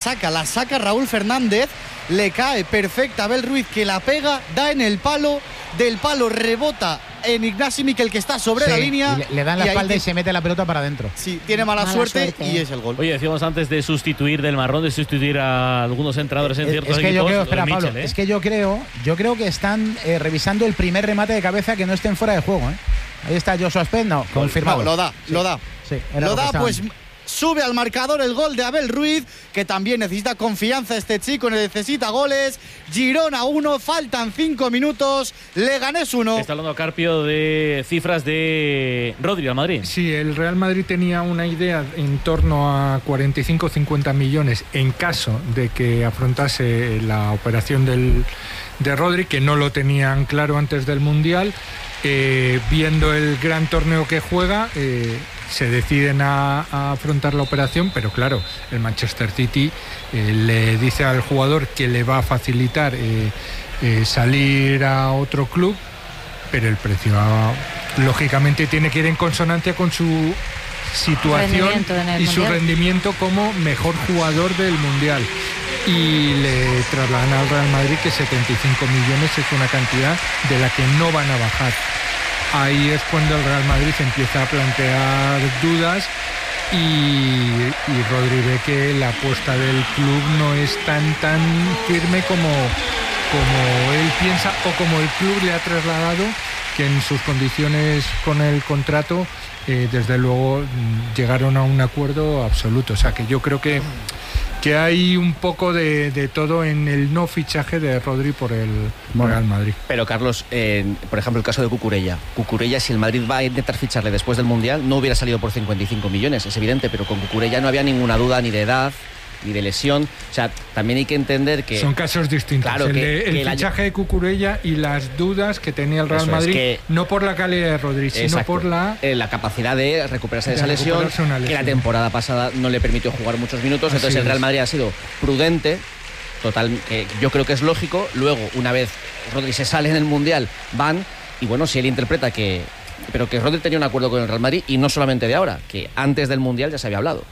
la saca Raúl Fernández, le cae perfecta a Abel Ruiz, que la pega, da en el palo, del palo rebota en Ignasi Miquel, que está sobre la línea. Le dan la espalda y se mete la pelota para adentro. Sí, tiene mala suerte y es el gol. Oye, decíamos antes de sustituir del Marrón, de sustituir a algunos entrenadores en ciertos es que equipos. Yo creo, espera, Mitchell, Pablo, es que yo creo que están revisando el primer remate de cabeza que no estén fuera de juego. Ahí está Joshua Spence, no, confirmado. No, lo da. Sí, lo da, pues sube al marcador el gol de Abel Ruiz, que también necesita confianza este chico, necesita goles. Girona 1, faltan 5 minutos, Leganés 1. Está hablando Carpio de cifras de Rodri al Madrid. Sí, el Real Madrid tenía una idea en torno a 45-50 millones en caso de que afrontase la operación de Rodri, que no lo tenían claro antes del Mundial. Viendo el gran torneo que juega, se deciden a afrontar la operación, pero claro, el Manchester City le dice al jugador que le va a facilitar salir a otro club, pero el precio lógicamente tiene que ir en consonancia con su situación y su rendimiento como mejor jugador del Mundial. Y le trasladan al Real Madrid que 75 millones es una cantidad de la que no van a bajar. Ahí es cuando el Real Madrid empieza a plantear dudas y Rodri ve que la apuesta del club no es tan firme como él piensa o como el club le ha trasladado, que en sus condiciones con el contrato desde luego llegaron a un acuerdo absoluto. O sea que yo creo que hay un poco de todo en el no fichaje de Rodri por el Real Madrid. Pero Carlos, por ejemplo, el caso de Cucurella, si el Madrid va a intentar ficharle después del Mundial, no hubiera salido por 55 millones, es evidente, pero con Cucurella no había ninguna duda ni de edad ni de lesión. O sea, también hay que entender que son casos distintos. Claro, el fichaje de Cucurella y las dudas que tenía el Real Madrid, no por la calidad de Rodri, sino por la capacidad de recuperarse de esa lesión, que la temporada pasada no le permitió jugar muchos minutos. Entonces el Real Madrid ha sido prudente, yo creo que es lógico. Luego, una vez Rodri se sale en el Mundial, van, y bueno, si él interpreta que Rodri tenía un acuerdo con el Real Madrid, y no solamente de ahora, que antes del Mundial ya se había hablado.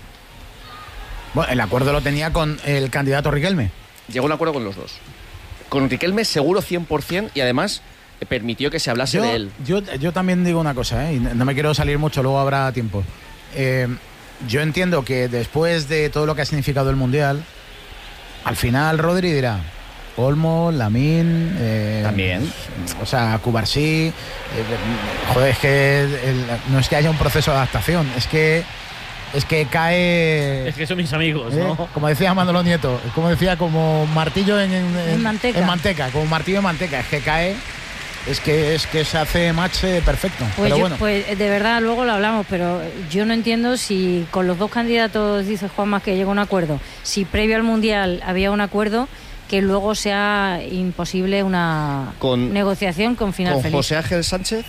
Bueno, el acuerdo lo tenía con el candidato Riquelme. Llegó a un acuerdo con los dos. Con Riquelme seguro 100%, y además permitió que se hablase de él. Yo también digo una cosa, y no me quiero salir mucho, luego habrá tiempo. Yo entiendo que después de todo lo que ha significado el Mundial, al final Rodri dirá: Olmo, Lamín, también. O sea, Cubarsí. Joder, es que no es que haya un proceso de adaptación, es que cae. Es que son mis amigos, ¿no? Como decía Manolo Nieto, como martillo en manteca. Como martillo en manteca, es que cae. Es que se hace match perfecto. Pues, pero bueno. Pues de verdad, luego lo hablamos, pero yo no entiendo si con los dos candidatos, dice Juanma, que llegó a un acuerdo, si previo al Mundial había un acuerdo, que luego sea imposible una negociación con final feliz. Con José Ángel Sánchez,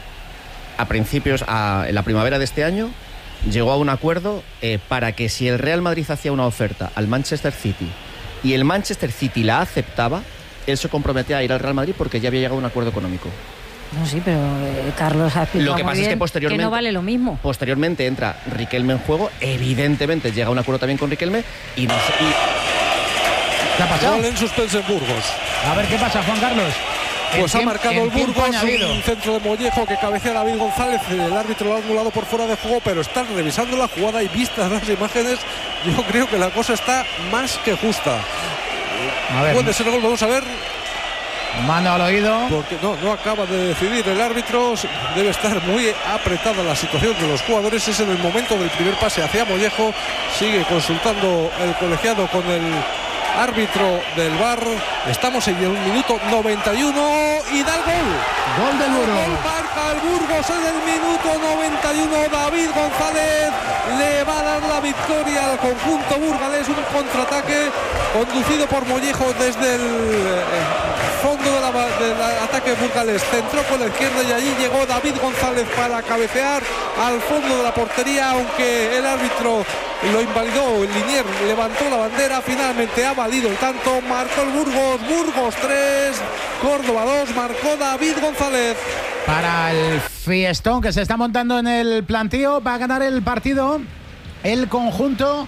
en la primavera de este año, llegó a un acuerdo para que si el Real Madrid hacía una oferta al Manchester City y el Manchester City la aceptaba, él se comprometía a ir al Real Madrid porque ya había llegado a un acuerdo económico. No, sí, pero Carlos ha explicado lo que pasa es que posteriormente, no vale lo mismo. Posteriormente entra Riquelme en juego, evidentemente llega a un acuerdo también con Riquelme y no sé. ¿Qué ha pasado? Gol en suspenso en Burgos. A ver qué pasa, Juan Carlos. Pues ha marcado el Burgos, un centro de Mollejo que cabecea David González. El árbitro lo ha anulado por fuera de juego, pero están revisando la jugada y vistas las imágenes, yo creo que la cosa está más que justa. A ver, puede ser el gol, vamos a ver. Mano al oído. Porque no acaba de decidir el árbitro. Debe estar muy apretada la situación de los jugadores. Es en el momento del primer pase hacia Mollejo. Sigue consultando el colegiado con el árbitro del VAR. Estamos en el minuto 91 y da el gol. Gol del Burgos. Marca el Burgos en el minuto 91. David González le va a dar la victoria al conjunto burgalés. Un contraataque conducido por Mollejo desde el fondo del ataque burgalés. Centró con la izquierda y allí llegó David González para cabecear al fondo de la portería, aunque el árbitro lo invalidó. El Linier levantó la bandera, finalmente ha valido el tanto, marcó el Burgos 3, Córdoba 2, marcó David González. Para el fiestón que se está montando en el plantío, va a ganar el partido el conjunto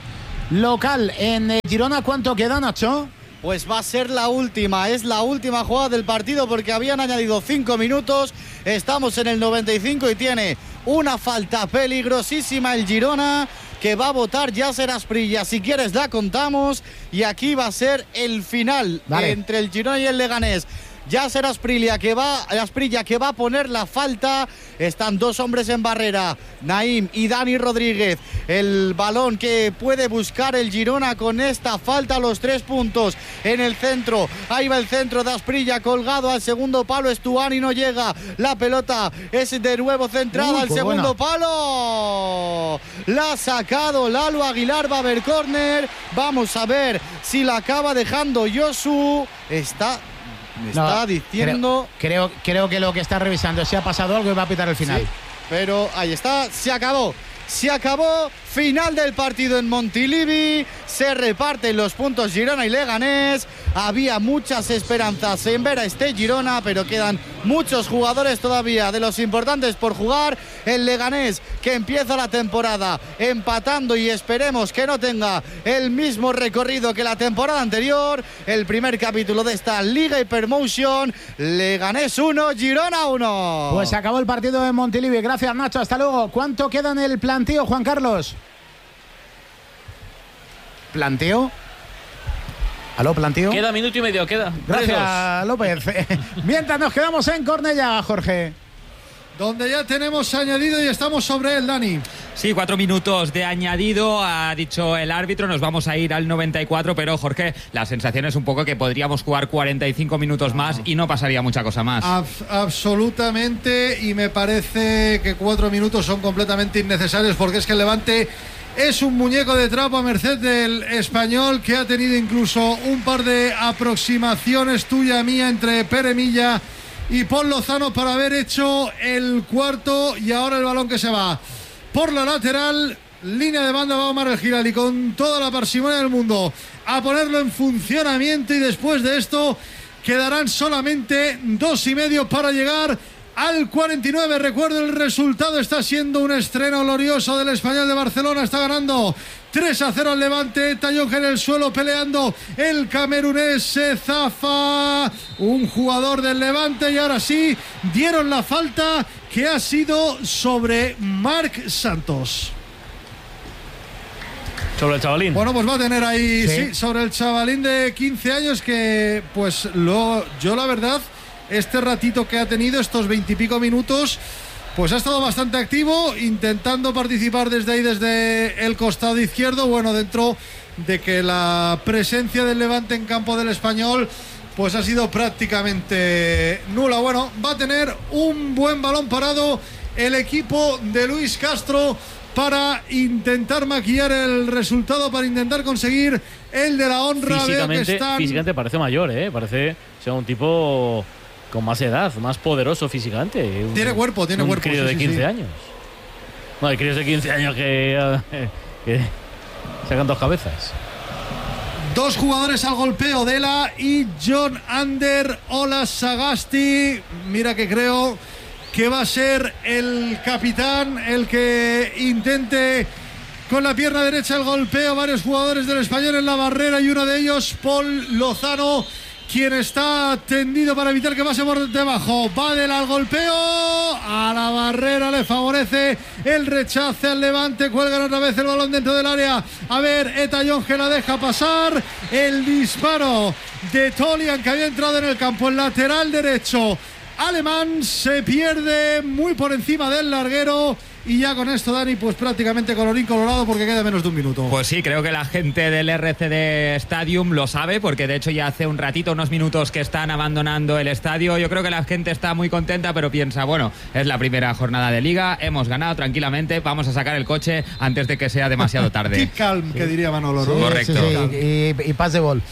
local en Girona. ¿Cuánto queda, Nacho? Pues va a ser la última, es la última jugada del partido porque habían añadido 5 minutos, estamos en el 95 y tiene una falta peligrosísima el Girona que va a votar Yasser Asprilla. Si quieres la contamos y aquí va a ser el final entre el Girona y el Leganés. Yasser Asprilla que va a poner la falta. Están dos hombres en barrera, Naim y Dani Rodríguez. El balón que puede buscar el Girona con esta falta, los 3 puntos en el centro. Ahí va el centro de Asprilla colgado al segundo palo. Estuani no llega. La pelota es de nuevo centrada al segundo palo. La ha sacado Lalo Aguilar. Va a haber córner. Vamos a ver si la acaba dejando Josu. Está diciendo. Creo que lo que está revisando, si ha pasado algo y va a pitar el final. Sí, pero ahí está, se acabó. Final del partido en Montilivi. Se reparten los puntos Girona y Leganés. Había muchas esperanzas en ver a este Girona, pero quedan muchos jugadores todavía de los importantes por jugar. El Leganés que empieza la temporada empatando y esperemos que no tenga el mismo recorrido que la temporada anterior. El primer capítulo de esta Liga Hypermotion. Leganés 1, Girona 1. Pues se acabó el partido en Montilivi. Gracias, Nacho, hasta luego. ¿Cuánto queda en el planteo, Juan Carlos? ¿Planteo? ¿Aló, planteo? Queda minuto y medio, queda. Gracias, López. Mientras nos quedamos en Cornellá, Jorge. Donde ya tenemos añadido y estamos sobre él, Dani. Sí, 4 minutos de añadido, ha dicho el árbitro, nos vamos a ir al 94, pero Jorge, la sensación es un poco que podríamos jugar 45 minutos más y no pasaría mucha cosa más. Absolutamente, y me parece que 4 minutos son completamente innecesarios porque es que el Levante es un muñeco de trapo a merced del Español, que ha tenido incluso un par de aproximaciones tuya mía entre Pere Milla y Pol Lozano para haber hecho el cuarto, y ahora el balón que se va por la lateral, línea de banda, va Omar El Hilali con toda la parsimonia del mundo a ponerlo en funcionamiento, y después de esto quedarán solamente 2,5 para llegar al 49. Recuerdo, el resultado está siendo un estreno glorioso del Español de Barcelona. Está ganando 3-0 al Levante. Tallón en el suelo peleando. El camerunés se zafa un jugador del Levante, y ahora sí dieron la falta, que ha sido sobre Marc Santos. Sobre el chavalín. Bueno, pues va a tener ahí, sí, sobre el chavalín de 15 años que, pues yo la verdad, este ratito que ha tenido, estos 20 y pico minutos, pues ha estado bastante activo, intentando participar desde ahí, desde el costado izquierdo. Bueno, dentro de que la presencia del Levante en campo del Español pues ha sido prácticamente nula. Bueno, va a tener un buen balón parado el equipo de Luis Castro para intentar maquillar el resultado, para intentar conseguir el de la honra. Físicamente parece mayor, parece ser un tipo con más edad, más poderoso físicamente. Tiene cuerpo. Un crío de 15 años. No, hay críos de 15 años que sacan 2 cabezas. 2 jugadores al golpeo, Dela y John Ander Olasagasti. Mira que creo que va a ser el capitán el que intente con la pierna derecha el golpeo. Varios jugadores del Español en la barrera, y uno de ellos, Pol Lozano, quien está tendido para evitar que pase por debajo. Va al golpeo, a la barrera le favorece el rechace al Levante. Cuelgan otra vez el balón dentro del área. A ver, Etayón que la deja pasar. El disparo de Tolian, que había entrado en el campo, el lateral derecho alemán, se pierde muy por encima del larguero. Y ya con esto, Dani, pues prácticamente colorín colorado, porque queda menos de un minuto. Pues sí, creo que la gente del RCD Stadium lo sabe, porque de hecho ya hace un ratito, unos minutos, que están abandonando el estadio. Yo creo que la gente está muy contenta, pero piensa, bueno, es la primera jornada de Liga, hemos ganado tranquilamente, vamos a sacar el coche antes de que sea demasiado tarde. Keep calm, que diría Manolo. Sí, correcto. Sí. Y paz de gol.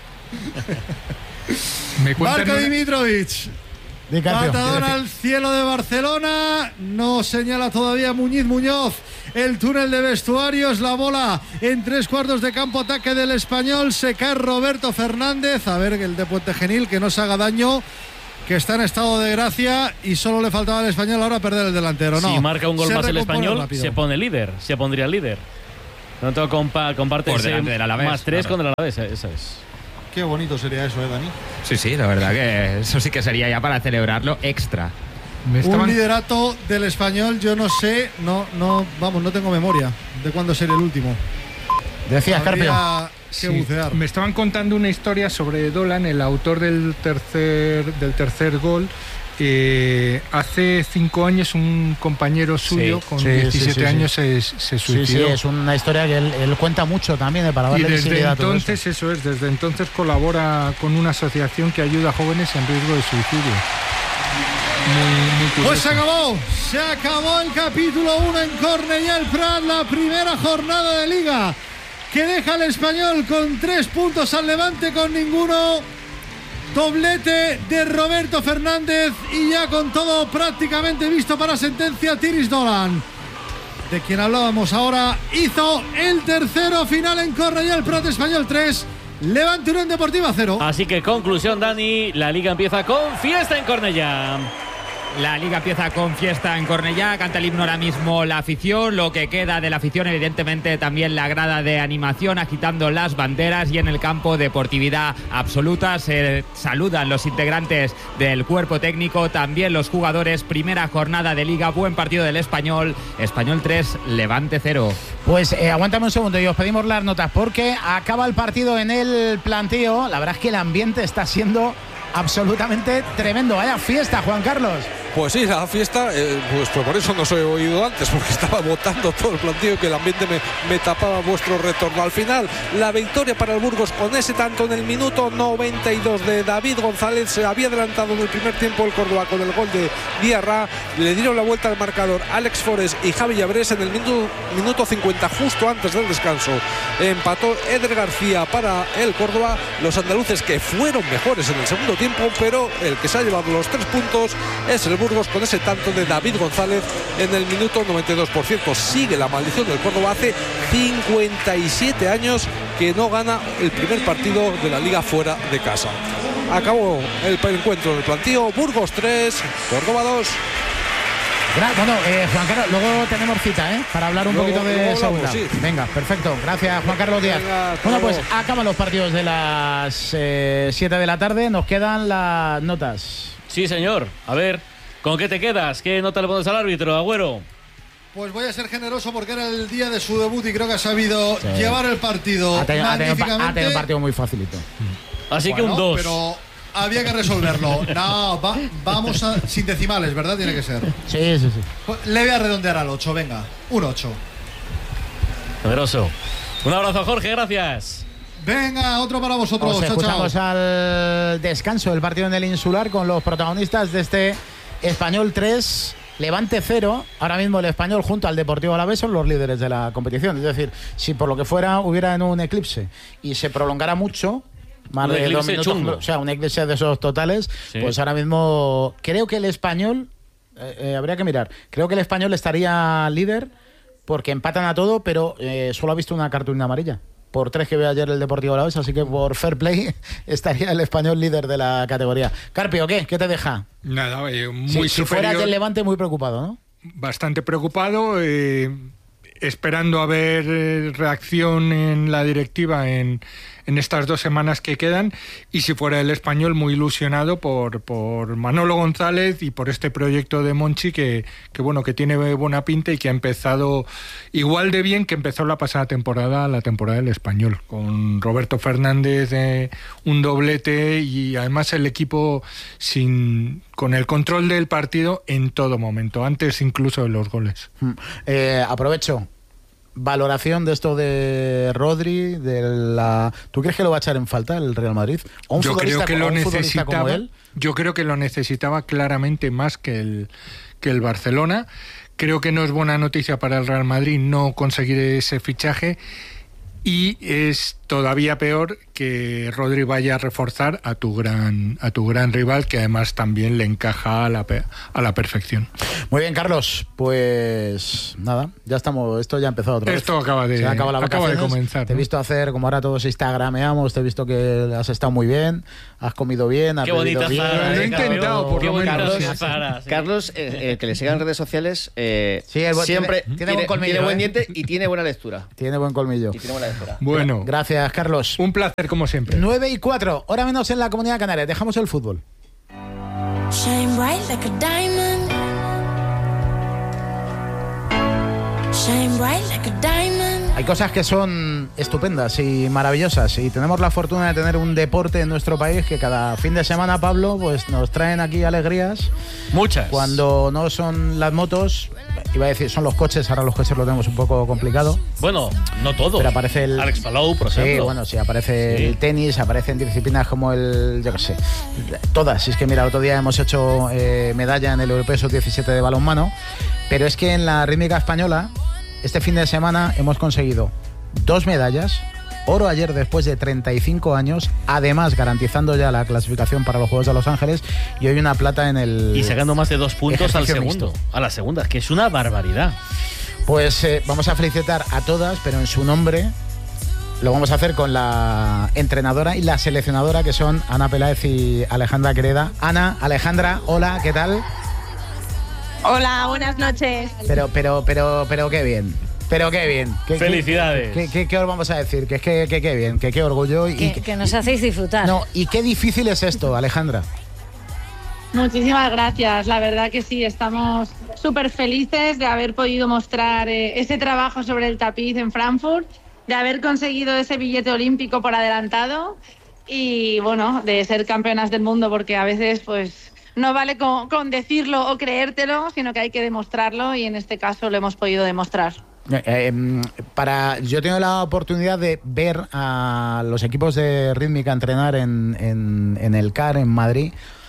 Marko Dimitrovic. Patadón al cielo de Barcelona. No señala todavía Muñiz Muñoz el túnel de vestuarios. La bola en 3/4 de campo, ataque del Español. Se cae Roberto Fernández. A ver, el de Puente Genil, que no se haga daño, que está en estado de gracia, y solo le faltaba al Español ahora perder el delantero. No, si marca un gol más el Español, se pone líder, se pondría líder. No comparte por delante del Alavés, más 3 claro. con el Alavés, eso es. Qué bonito sería eso, Dani. Sí, la verdad que eso sí que sería ya para celebrarlo extra. Un liderato del Español, yo no sé, no tengo memoria de cuándo sería el último. Decías, Carpio. Que bucear. Me estaban contando una historia sobre Dolan, el autor del tercer gol. Hace 5 años un compañero suyo con 17 años se suicidó. Sí, es una historia que él cuenta mucho también para darle visibilidad a todo eso. Desde entonces colabora con una asociación que ayuda a jóvenes en riesgo de suicidio. Muy pues se acabó el capítulo 1 en Cornellà el Prat, la primera jornada de Liga, que deja al Español con 3 puntos al Levante con ninguno. Doblete de Roberto Fernández y ya con todo prácticamente visto para sentencia, Tiris Dolan, de quien hablábamos ahora, hizo el tercero final en Cornellà el Prat. Español 3, Levante Unión Deportiva 0. Así que conclusión, Dani, la Liga empieza con fiesta en Cornellà. La Liga empieza con fiesta en Cornellà, canta el himno ahora mismo la afición, lo que queda de la afición, evidentemente también la grada de animación agitando las banderas, y en el campo deportividad absoluta. Se saludan los integrantes del cuerpo técnico, también los jugadores. Primera jornada de Liga, buen partido del Español 3, Levante 0. Pues aguántame un segundo y os pedimos las notas porque acaba el partido en el plantío. La verdad es que el ambiente está siendo absolutamente tremendo. Vaya fiesta, Juan Carlos. Pues sí, la fiesta, pues por eso no os he oído antes, porque estaba votando todo el plantío, que el ambiente me tapaba vuestro retorno. Al final, la victoria para el Burgos con ese tanto en el minuto 92 de David González. Se había adelantado en el primer tiempo el Córdoba con el gol de Diarra. Le dieron la vuelta al marcador Alex Forés y Javi Llabrés en el minuto 50, justo antes del descanso. Empató Eder García para el Córdoba. Los andaluces, que fueron mejores en el segundo tiempo, pero el que se ha llevado los 3 puntos es el Burgos con ese tanto de David González en el minuto 92. Por cierto, sigue la maldición del Córdoba. Hace 57 años que no gana el primer partido de la Liga fuera de casa. Acabó el encuentro del plantío. Burgos 3, Córdoba 2. Bueno, Juan Carlos, luego tenemos cita, para hablar un poquito de segunda. Sí. Venga, perfecto. Gracias, Juan Carlos Díaz. Bueno, pues acaban los partidos de las 7 de la tarde. Nos quedan las notas. Sí, señor. A ver, ¿con qué te quedas? ¿Qué nota le pones al árbitro, Agüero? Pues voy a ser generoso porque era el día de su debut y creo que ha sabido llevar el partido magníficamente. Ha tenido un partido muy facilito. Así que un 2. Pero había que resolverlo. No, vamos sin decimales, ¿verdad? Tiene que ser. Sí. Le voy a redondear al 8, venga. Un 8. Generoso. Un abrazo, Jorge, gracias. Venga, otro para vosotros. Os escuchamos al descanso del partido en el Insular con los protagonistas de este Español 3, Levante 0. Ahora mismo el Español junto al Deportivo Alavés son los líderes de la competición. Es decir, si por lo que fuera hubiera en un eclipse y se prolongara mucho, más de 2 minutos, chungo. O sea, un eclipse de esos totales, sí. Pues ahora mismo creo que el Español, habría que mirar, creo que el Español estaría líder porque empatan a todo, pero solo ha visto una cartulina amarilla. Por 3 que veo ayer el Deportivo Alavés, así que por fair play estaría el Español líder de la categoría. Carpio, ¿qué te deja? Nada, muy si superior. Fuera del Levante, muy preocupado, ¿no? Bastante preocupado, esperando a ver reacción en la directiva en estas 2 semanas que quedan, y si fuera el Español muy ilusionado por Manolo González y por este proyecto de Monchi que tiene buena pinta y que ha empezado igual de bien que empezó la pasada temporada, la temporada del Español, con Roberto Fernández, un doblete, y además el equipo con el control del partido en todo momento, antes incluso de los goles. Aprovecho. Valoración de esto de Rodri, ¿tú crees que lo va a echar en falta el Real Madrid? Yo creo que lo necesitaba. Yo creo que lo necesitaba claramente más que el Barcelona. Creo que no es buena noticia para el Real Madrid no conseguir ese fichaje. Y es todavía peor que Rodri vaya a reforzar a tu gran rival, que además también le encaja a la perfección. Muy bien, Carlos, pues nada, ya estamos, esto ya ha empezado otra vez. Esto acaba de comenzar. Te he visto hacer, como ahora todos instagrameamos, te he visto que has estado muy bien, has comido bien, has bebido bien. Lo he intentado, por lo menos. Carlos, que le sigan en redes sociales, siempre tiene buen colmillo, tiene buen diente y tiene buena lectura. Tiene buen colmillo. Bueno, gracias, Carlos. Un placer como siempre. 9:04, hora menos en la Comunidad Canaria. Dejamos el fútbol. Shine bright like a diamond. Shine bright like a diamond. Hay cosas que son estupendas y maravillosas y tenemos la fortuna de tener un deporte en nuestro país que cada fin de semana, Pablo, pues nos traen aquí alegrías. Muchas. Cuando no son las motos, iba a decir son los coches, ahora los coches lo tenemos un poco complicado. Bueno, no todos. Pero aparece el Alex Palou, por ejemplo. Sí, bueno, sí, aparece el tenis, aparecen disciplinas como el, yo qué sé, todas. Si es que mira, el otro día hemos hecho medalla en el Europeo Sub-17 de balonmano, pero es que en la rítmica española este fin de semana hemos conseguido 2 medallas, oro ayer después de 35 años, además garantizando ya la clasificación para los Juegos de Los Ángeles, y hoy una plata en el... Y sacando más de 2 puntos al segundo, mixto. a la segunda, que es una barbaridad. Pues vamos a felicitar a todas, pero en su nombre lo vamos a hacer con la entrenadora y la seleccionadora, que son Ana Peláez y Alejandra Quereda. Ana, Alejandra, hola, ¿qué tal? Hola, buenas noches. Pero qué bien. Pero qué bien. Felicidades. ¿Qué os vamos a decir? Que qué bien, que qué orgullo. Que nos hacéis disfrutar. No, y qué difícil es esto, Alejandra. Muchísimas gracias. La verdad que sí, estamos súper felices de haber podido mostrar ese trabajo sobre el tapiz en Frankfurt, de haber conseguido ese billete olímpico por adelantado y, bueno, de ser campeonas del mundo, porque a veces, pues... no vale con decirlo o creértelo, sino que hay que demostrarlo y en este caso lo hemos podido demostrar. Yo he tenido la oportunidad de ver a los equipos de rítmica entrenar en el CAR en Madrid.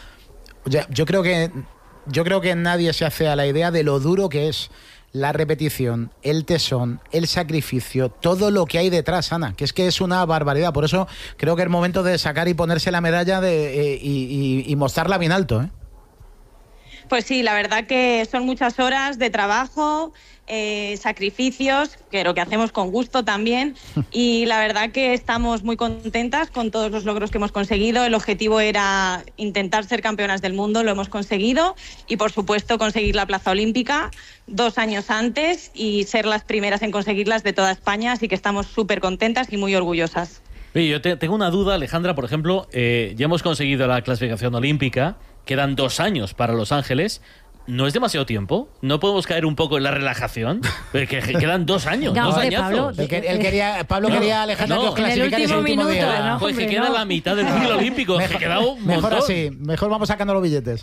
Yo creo que nadie se hace a la idea de lo duro que es la repetición, el tesón, el sacrificio, todo lo que hay detrás, Ana, que es una barbaridad. Por eso creo que es momento de sacar y ponerse la medalla y mostrarla bien alto, ¿eh? Pues sí, la verdad que son muchas horas de trabajo, sacrificios, que lo que hacemos con gusto también, y la verdad que estamos muy contentas con todos los logros que hemos conseguido. El objetivo era intentar ser campeonas del mundo, lo hemos conseguido, y por supuesto conseguir la plaza olímpica 2 años antes y ser las primeras en conseguirlas de toda España, así que estamos súper contentas y muy orgullosas. Oye, yo tengo una duda, Alejandra, por ejemplo, ya hemos conseguido la clasificación olímpica, quedan 2 años para Los Ángeles. ¿No es demasiado tiempo? ¿No podemos caer un poco en la relajación? Que quedan 2 años, no, 2 añazos. Pablo quería, Alejandra, que os clasificarais el último día. No, pues que queda la mitad del ciclo olímpico. Que queda un montón. Mejor así, mejor vamos sacando los billetes.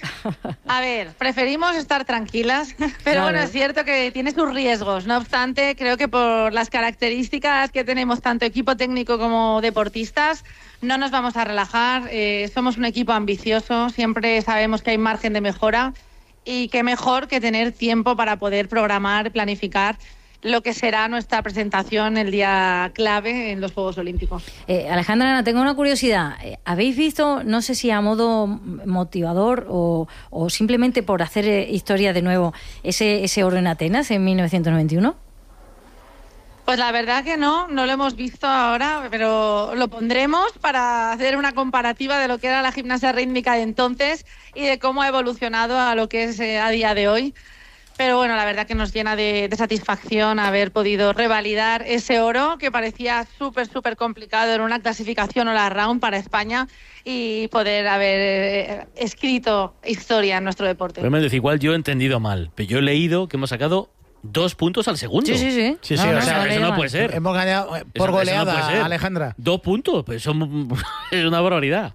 A ver, preferimos estar tranquilas, pero claro. Bueno, es cierto que tiene sus riesgos. No obstante, creo que por las características que tenemos tanto equipo técnico como deportistas, no nos vamos a relajar. Somos un equipo ambicioso, siempre sabemos que hay margen de mejora y qué mejor que tener tiempo para poder programar, planificar lo que será nuestra presentación el día clave en los Juegos Olímpicos. Alejandra, tengo una curiosidad. ¿Habéis visto, no sé si a modo motivador o simplemente por hacer historia de nuevo, ese oro en Atenas en 1991? Pues la verdad que no lo hemos visto ahora, pero lo pondremos para hacer una comparativa de lo que era la gimnasia rítmica de entonces y de cómo ha evolucionado a lo que es a día de hoy. Pero bueno, la verdad que nos llena de satisfacción haber podido revalidar ese oro que parecía súper complicado en una clasificación all round para España y poder haber escrito historia en nuestro deporte. Pero me decís, igual yo he entendido mal, pero yo he leído que hemos sacado 2 puntos al segundo. Sí. O sea, eso no puede ser. Hemos ganado por goleada, eso no Alejandra. 2 puntos, pues es una barbaridad.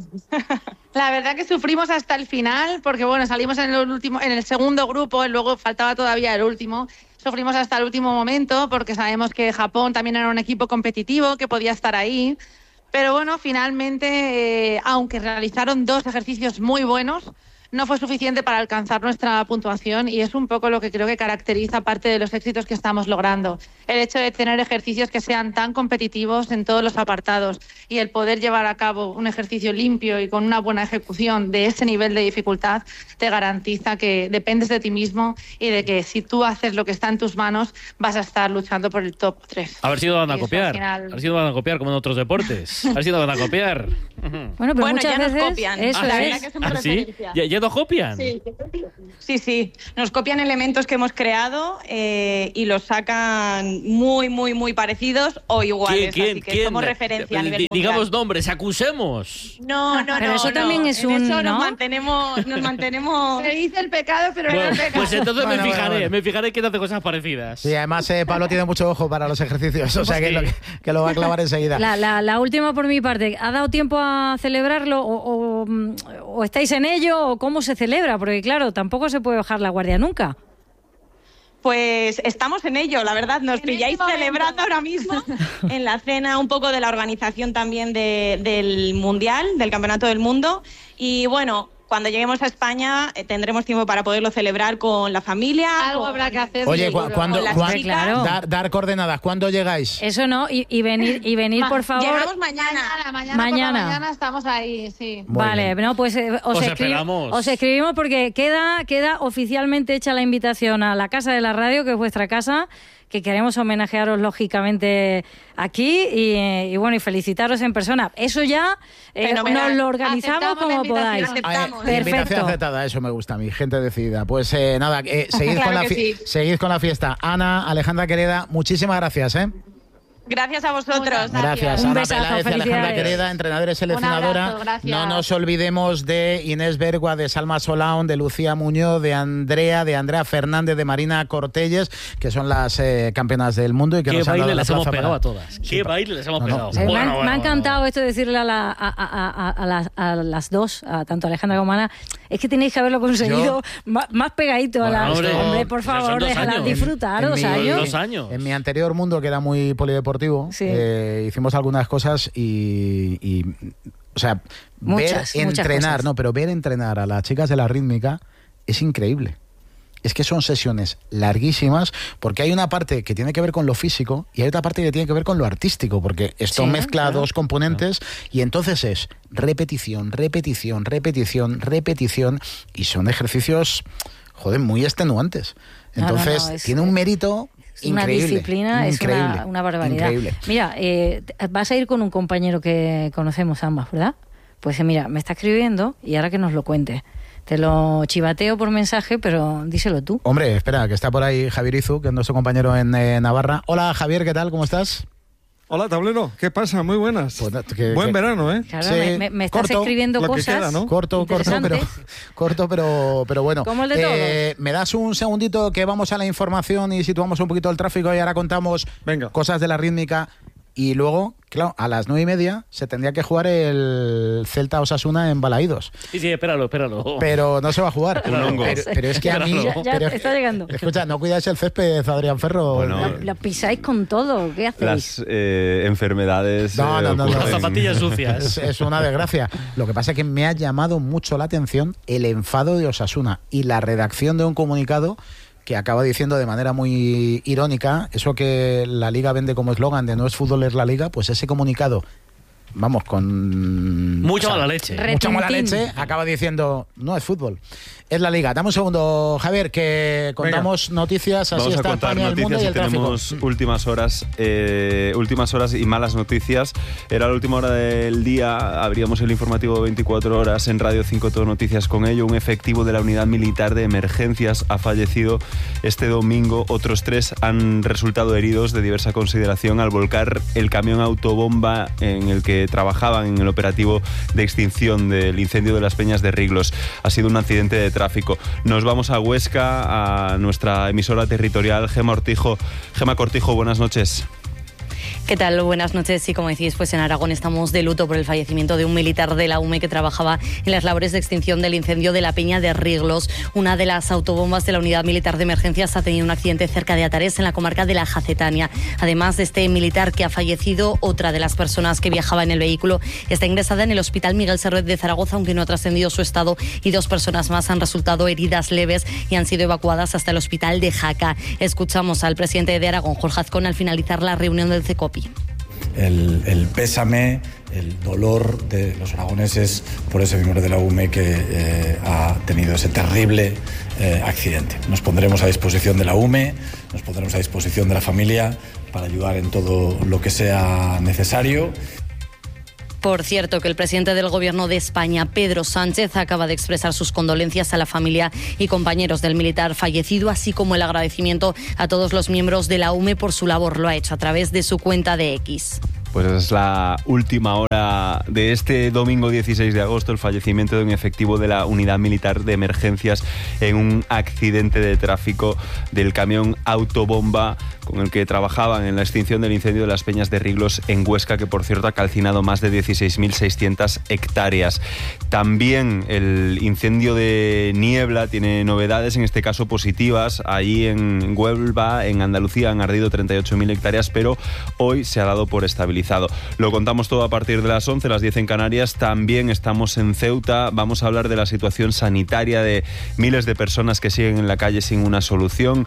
La verdad que sufrimos hasta el final, porque bueno, salimos en el segundo grupo y luego faltaba todavía el último. Sufrimos hasta el último momento porque sabemos que Japón también era un equipo competitivo que podía estar ahí. Pero bueno, finalmente, aunque realizaron 2 ejercicios muy buenos, no fue suficiente para alcanzar nuestra puntuación, y es un poco lo que creo que caracteriza parte de los éxitos que estamos logrando. El hecho de tener ejercicios que sean tan competitivos en todos los apartados y el poder llevar a cabo un ejercicio limpio y con una buena ejecución de ese nivel de dificultad te garantiza que dependes de ti mismo y de que si tú haces lo que está en tus manos vas a estar luchando por el top 3. A ver si lo van a copiar. A ver si lo van a copiar como en otros deportes. A ver si lo van a copiar. Bueno, pero muchas ya veces nos copian. Eso es. ¿Sí? ¿Ya nos copian? Sí. Nos copian elementos que hemos creado y los sacan muy parecidos o iguales. Así que somos referencia a nivel mundial. Digamos nombres, acusemos. No. Pero eso también es en un... eso ¿no? nos mantenemos... Se dice el pecado, pero Bueno, no el pecado. pues entonces Bueno, me fijaré que hace cosas parecidas. Sí, además Pablo tiene mucho ojo para los ejercicios, o sea que lo va a clavar enseguida. La última por mi parte, ¿ha dado tiempo a celebrarlo o estáis en ello o cómo se celebra? Porque claro, tampoco se puede bajar la guardia nunca. Pues estamos en ello, la verdad, nos pilláis celebrando ahora mismo en la cena un poco de la organización también del Mundial, del Campeonato del Mundo, y bueno, cuando lleguemos a España tendremos tiempo para poderlo celebrar con la familia. Algo habrá que hacer. Oye, ¿cuándo? Claro. Dar coordenadas, ¿cuándo llegáis? Eso no, y venir por favor. Llegamos mañana estamos ahí, sí. Vale, no, pues os escribimos porque queda oficialmente hecha la invitación a la Casa de la Radio, que es vuestra casa, que queremos homenajearos lógicamente aquí y bueno, y felicitaros en persona. Eso ya nos lo organizamos como podáis. Invitación aceptada, eso me gusta a mí, gente decidida. Pues nada, seguid con la fiesta. Ana, Alejandra querida, muchísimas gracias. Gracias a vosotros. Gracias. Un Ana besazo, Peláez y Alejandra felicidades. Quereda, entrenadora y seleccionadora. Un abrazo, gracias. No nos olvidemos de Inés Bergua, de Salma Solaun, de Lucía Muñoz, de Andrea Fernández, de Marina Cortelles, que son las campeonas del mundo y que ¿Qué nos han dado baile la les hemos plaza pegado para... a todas? ¿Qué baile les hemos pegado? Me ha encantado esto de decirle a las dos, tanto a Alejandra como a Ana, es que tenéis que haberlo conseguido más pegadito a las... Hombre, por favor, déjalas disfrutar 2 años. 2 años. En mi anterior mundo, que era muy polideportivo, Sí. hicimos algunas cosas y o sea, Muchas entrenar, cosas. no, pero ver entrenar a las chicas de la rítmica es increíble. Es que son sesiones larguísimas porque hay una parte que tiene que ver con lo físico y hay otra parte que tiene que ver con lo artístico, porque esto mezcla dos componentes y entonces es repetición y son ejercicios, joder, muy extenuantes. Entonces tiene un mérito increíble. Una disciplina, increíble, es una barbaridad. Increíble. Mira, vas a ir con un compañero que conocemos ambas, ¿verdad? Pues mira, me está escribiendo y ahora que nos lo cuente. Te lo chivateo por mensaje, pero díselo tú. Hombre, espera, que está por ahí Javier Izu, que es nuestro compañero en Navarra. Hola, Javier, ¿qué tal? ¿Cómo estás? Hola, Tablero. ¿Qué pasa? Muy buenas. Buen verano, ¿eh? Claro, sí. me estás escribiendo lo cosas que queda, ¿no? Corto, pero bueno. Como el de todos. ¿Me das un segundito que vamos a la información y situamos un poquito el tráfico y ahora contamos cosas de la rítmica? Y luego, claro, a las 9:30 se tendría que jugar el Celta Osasuna en Balaídos. Sí, espéralo. Pero no se va a jugar. Pero es que a mí... Ya está llegando. Escucha, no cuidáis el césped, Adrián Ferro. Bueno, lo pisáis con todo. ¿Qué hacéis? Las enfermedades... No. Las zapatillas sucias. Es una desgracia. Lo que pasa es que me ha llamado mucho la atención el enfado de Osasuna y la redacción de un comunicado que acaba diciendo de manera muy irónica, eso que la Liga vende como eslogan de no es fútbol, es la Liga, pues ese comunicado, vamos, con... Mucha mala leche. Mucha mala leche, acaba diciendo, no es fútbol, es la Liga. Dame un segundo, Javier, que contamos noticias, así está España, el mundo y el tráfico. Tenemos últimas horas y malas noticias. Era la última hora del día, abríamos el informativo 24 horas en Radio 5 Todo Noticias con ello. Un efectivo de la Unidad Militar de Emergencias ha fallecido este domingo. Otros 3 han resultado heridos de diversa consideración al volcar el camión autobomba en el que trabajaban en el operativo de extinción del incendio de las Peñas de Riglos. Ha sido un accidente de tráfico. Nos vamos a Huesca, a nuestra emisora territorial, Gema Cortijo. Buenas noches. ¿Qué tal? Buenas noches. Sí, como decís, pues en Aragón estamos de luto por el fallecimiento de un militar de la UME que trabajaba en las labores de extinción del incendio de la Peña de Riglos. Una de las autobombas de la Unidad Militar de Emergencias ha tenido un accidente cerca de Atares, en la comarca de la Jacetania. Además de este militar que ha fallecido, otra de las personas que viajaba en el vehículo está ingresada en el Hospital Miguel Servet de Zaragoza, aunque no ha trascendido su estado, y 2 personas más han resultado heridas leves y han sido evacuadas hasta el Hospital de Jaca. Escuchamos al presidente de Aragón, Jorge Azcón, al finalizar la reunión del CECOPI. El pésame, el dolor de los aragoneses por ese miembro de la UME que ha tenido ese terrible accidente. Nos pondremos a disposición de la UME, nos pondremos a disposición de la familia para ayudar en todo lo que sea necesario. Por cierto, que el presidente del Gobierno de España, Pedro Sánchez, acaba de expresar sus condolencias a la familia y compañeros del militar fallecido, así como el agradecimiento a todos los miembros de la UME por su labor. Lo ha hecho a través de su cuenta de X. Pues es la última hora de este domingo 16 de agosto, el fallecimiento de un efectivo de la Unidad Militar de Emergencias en un accidente de tráfico del camión autobomba con el que trabajaban en la extinción del incendio de las Peñas de Riglos en Huesca, que por cierto ha calcinado más de 16.600 hectáreas. También el incendio de Niebla tiene novedades, en este caso positivas. Allí en Huelva, en Andalucía, han ardido 38.000 hectáreas, pero hoy se ha dado por estabilizado. Lo contamos todo a partir de las 11, las 10 en Canarias. También estamos en Ceuta. Vamos a hablar de la situación sanitaria de miles de personas que siguen en la calle sin una solución.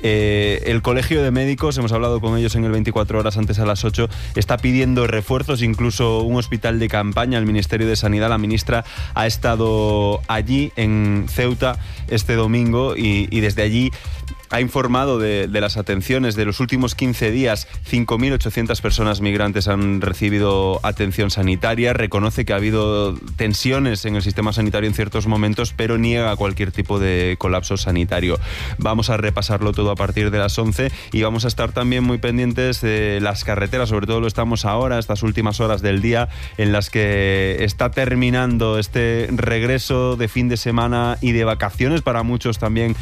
El Colegio de Médicos, hemos hablado con ellos en el 24 horas antes a las 8, está pidiendo refuerzos, incluso un hospital de campaña. El Ministerio de Sanidad, la ministra, ha estado allí en Ceuta este domingo y desde allí ha informado de las atenciones de los últimos 15 días. 5.800 personas migrantes han recibido atención sanitaria. Reconoce que ha habido tensiones en el sistema sanitario en ciertos momentos, pero niega cualquier tipo de colapso sanitario. Vamos a repasarlo todo a partir de las 11 y vamos a estar también muy pendientes de las carreteras. Sobre todo lo estamos ahora, estas últimas horas del día, en las que está terminando este regreso de fin de semana y de vacaciones para muchos también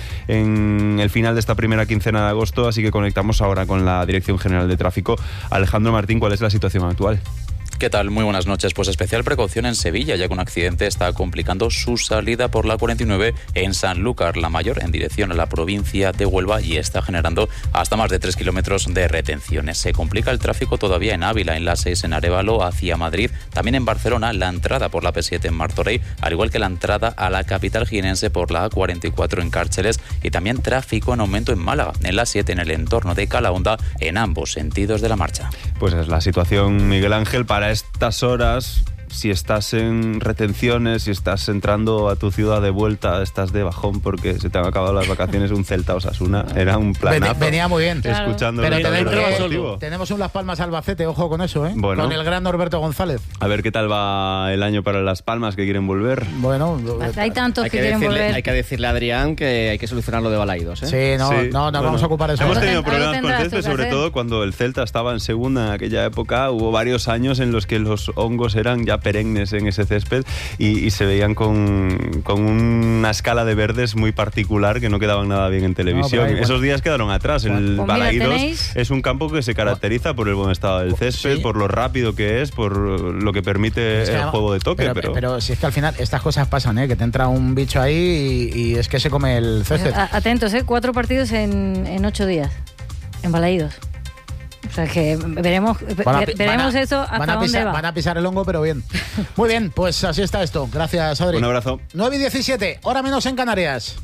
en el final de esta primera quincena de agosto, así que conectamos ahora con la Dirección General de Tráfico. Alejandro Martín, ¿cuál es la situación actual? ¿Qué tal? Muy buenas noches. Pues especial precaución en Sevilla, ya que un accidente está complicando su salida por la 49 en Sanlúcar, la Mayor, en dirección a la provincia de Huelva, y está generando hasta más de 3 kilómetros de retenciones. Se complica el tráfico todavía en Ávila, en la 6 en Arévalo hacia Madrid, también en Barcelona, la entrada por la P7 en Martorell, al igual que la entrada a la capital jienense por la A44 en Cárceles, y también tráfico en aumento en Málaga, en la 7 en el entorno de Calahonda, en ambos sentidos de la marcha. Pues es la situación, Miguel Ángel, para estas horas. Si estás en retenciones, si estás entrando a tu ciudad de vuelta, estás de bajón porque se te han acabado las vacaciones, un Celta Osasuna era un planazo. Venía muy bien. Escuchando pero tenemos un Las Palmas Albacete, ojo con eso, ¿eh? Bueno, con el gran Norberto González. A ver qué tal va el año para Las Palmas, que quieren volver. Bueno, hay tantos que quieren volver. Hay que decirle a Adrián que hay que solucionar lo de Balaidos, ¿eh? Sí, no vamos a ocupar eso. Hemos tenido problemas con el césped, sobre todo cuando el Celta estaba en segunda en aquella época. Hubo varios años en los que los hongos eran ya perennes en ese césped y se veían con una escala de verdes muy particular que no quedaban nada bien en televisión. Esos días quedaron atrás. El Balaidos es un campo que se caracteriza por el buen estado del césped, por lo rápido que es, por lo que permite el juego de toque. Pero si es que al final estas cosas pasan, que te entra un bicho ahí y es que se come el césped. Atentos, 4 partidos en 8 días en Balaidos. O sea que veremos eso hasta dónde va. Van a pisar el hongo, pero bien. Muy bien, pues así está esto. Gracias, Adri. Un abrazo. 9:17, hora menos en Canarias.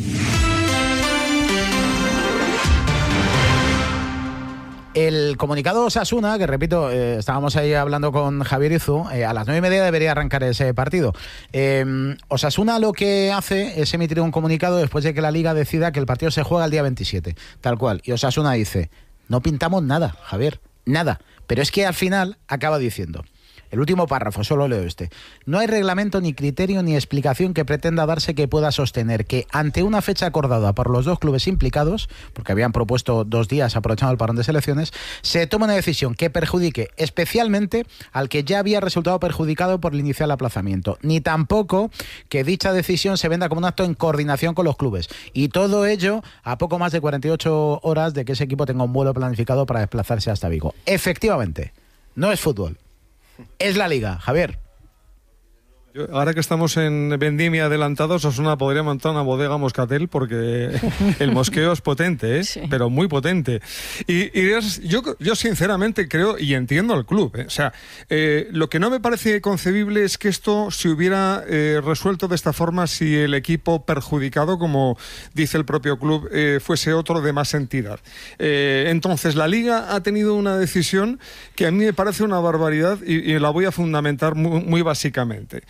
El comunicado Osasuna, que repito, estábamos ahí hablando con Javier Izu, a las 9:30 debería arrancar ese partido. Osasuna lo que hace es emitir un comunicado después de que la Liga decida que el partido se juega el día 27, tal cual. Y Osasuna dice: no pintamos nada, Javier, nada. Pero es que al final acaba diciendo: El último párrafo, solo leo este. No hay reglamento, ni criterio, ni explicación que pretenda darse que pueda sostener que ante una fecha acordada por los dos clubes implicados, porque habían propuesto 2 días aprovechando el parón de selecciones, se toma una decisión que perjudique especialmente al que ya había resultado perjudicado por el inicial aplazamiento, ni tampoco que dicha decisión se venda como un acto en coordinación con los clubes. Y todo ello a poco más de 48 horas de que ese equipo tenga un vuelo planificado para desplazarse hasta Vigo. Efectivamente, no es fútbol. Es la Liga, Javier. Ahora que estamos en vendimia adelantados, Osasuna podría montar una bodega Moscatel porque el mosqueo es potente, ¿eh? Sí. Pero muy potente. Y yo sinceramente creo y entiendo al club, ¿eh? O sea, lo que no me parece concebible es que esto se hubiera resuelto de esta forma si el equipo perjudicado, como dice el propio club, fuese otro de más entidad. Entonces, la Liga ha tenido una decisión que a mí me parece una barbaridad y la voy a fundamentar muy básicamente.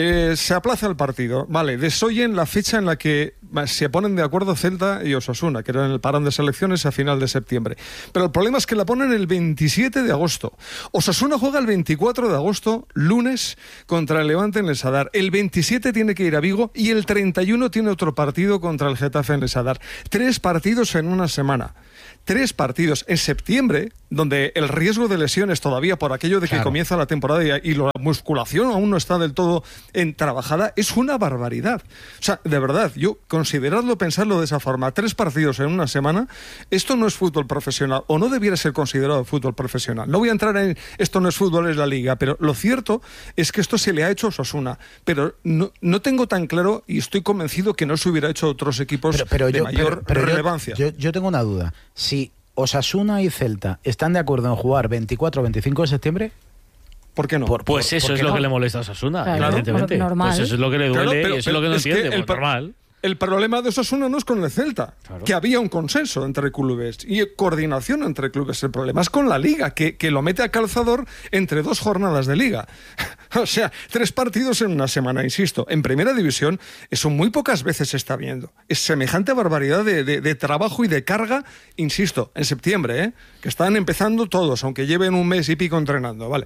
Se aplaza el partido, vale, desoyen la fecha en la que se ponen de acuerdo Celta y Osasuna, que era en el parón de selecciones a final de septiembre, pero el problema es que la ponen el 27 de agosto. Osasuna juega el 24 de agosto, lunes, contra el Levante en el Sadar. El 27 tiene que ir a Vigo y el 31 tiene otro partido contra el Getafe en el Sadar. 3 partidos en una semana. 3 partidos en septiembre, donde el riesgo de lesiones todavía por aquello de que comienza la temporada y la musculación aún no está del todo trabajada, es una barbaridad. O sea, de verdad, yo consideradlo, pensarlo de esa forma, 3 partidos en una semana, esto no es fútbol profesional, o no debiera ser considerado fútbol profesional. No voy a entrar en esto no es fútbol, es la Liga, pero lo cierto es que esto se le ha hecho a Osasuna, pero no tengo tan claro y estoy convencido que no se hubiera hecho a otros equipos de mayor relevancia. Yo tengo una duda. Si Osasuna y Celta están de acuerdo en jugar 24 o 25 de septiembre, ¿por qué no? Pues eso es lo que le molesta a Osasuna, claro, evidentemente. Normal. Pues eso es lo que le duele y eso es lo que no entiende. Normal. El problema de Osasuna no es con el Celta, que había un consenso entre clubes y coordinación entre clubes. El problema es con la Liga, que lo mete a calzador entre 2 jornadas de Liga. O sea, 3 partidos en una semana, insisto. En Primera División eso muy pocas veces se está viendo. Es semejante barbaridad de trabajo y de carga, insisto, en septiembre, que están empezando todos, aunque lleven un mes y pico entrenando, ¿vale?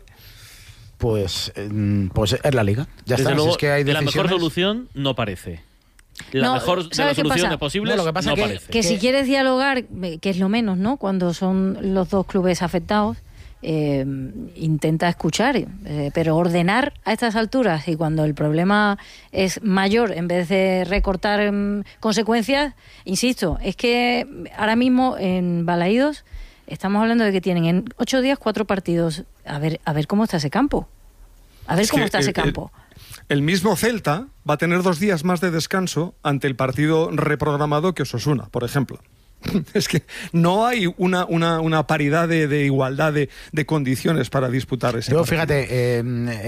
Pues es la Liga. Ya Desde está. luego, Si es que hay decisiones... la mejor solución no parece. La mejor de las soluciones posibles lo que pasa no que, parece. Que si quieres dialogar, que es lo menos, ¿no? Cuando son los 2 clubes afectados, intenta escuchar, pero ordenar a estas alturas y cuando el problema es mayor, en vez de recortar consecuencias, insisto, es que ahora mismo en Balaídos estamos hablando de que tienen en 8 días 4 partidos. A ver cómo está ese campo. A ver cómo está ese campo. El mismo Celta va a tener 2 días más de descanso ante el partido reprogramado que Osasuna, por ejemplo. Es que no hay una paridad de igualdad de condiciones para disputar ese partido. Fíjate,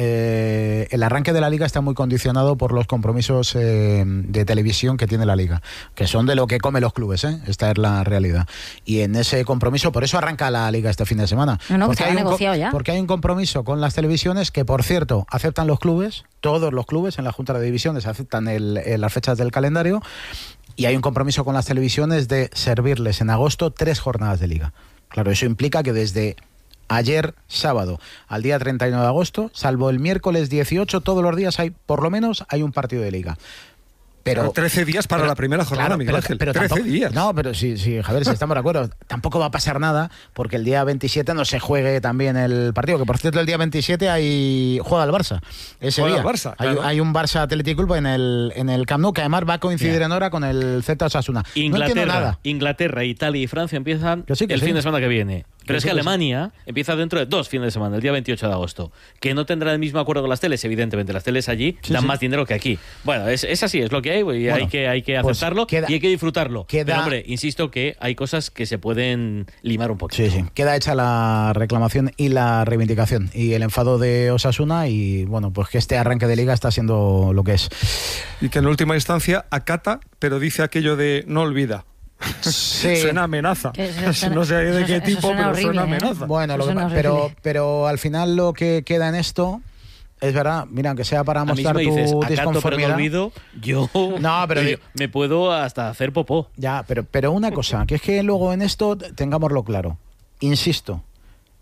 el arranque de la Liga está muy condicionado por los compromisos de televisión que tiene la Liga, que son de lo que comen los clubes, esta es la realidad. Y en ese compromiso, por eso arranca la Liga este fin de semana. Porque hay un compromiso con las televisiones que, por cierto, aceptan los clubes, todos los clubes en la Junta de Divisiones aceptan las fechas del calendario. Y hay un compromiso con las televisiones de servirles en agosto 3 jornadas de Liga. Claro, eso implica que desde ayer, sábado, al día 31 de agosto, salvo el miércoles 18, todos los días por lo menos hay un partido de Liga. Pero 13 días para la primera jornada, Miguel Ángel. 13 días. No, pero sí, Javier, si estamos de acuerdo. Tampoco va a pasar nada porque el día 27 no se juegue también el partido. Que por cierto, el día 27 juega el Barça. Juega el Barça, claro. Hay un Barça Athletic Club en el Camp Nou que además va a coincidir en hora con el Celta Osasuna. Inglaterra, Italia y Francia empiezan el fin de semana que viene. Pero es que Alemania empieza dentro de 2 fines de semana, el día 28 de agosto. Que no tendrá el mismo acuerdo con las teles, evidentemente. Las teles allí dan más dinero que aquí. Bueno, es así, es lo que hay, y hay que aceptarlo y hay que disfrutarlo. Pero, hombre, insisto que hay cosas que se pueden limar un poquito. Sí. Queda hecha la reclamación y la reivindicación. Y el enfado de Osasuna y, bueno, pues que este arranque de Liga está siendo lo que es. Y que en última instancia acata, pero dice aquello de no olvida. Sí. Suena amenaza. No sé de qué tipo, pero horrible, suena amenaza. Bueno, pero al final lo que queda en esto es verdad. Mira, aunque sea para mostrar tu disconformidad. Olvido, yo me puedo hasta hacer popó. Ya, pero una cosa, que es que luego en esto tengámoslo claro. Insisto,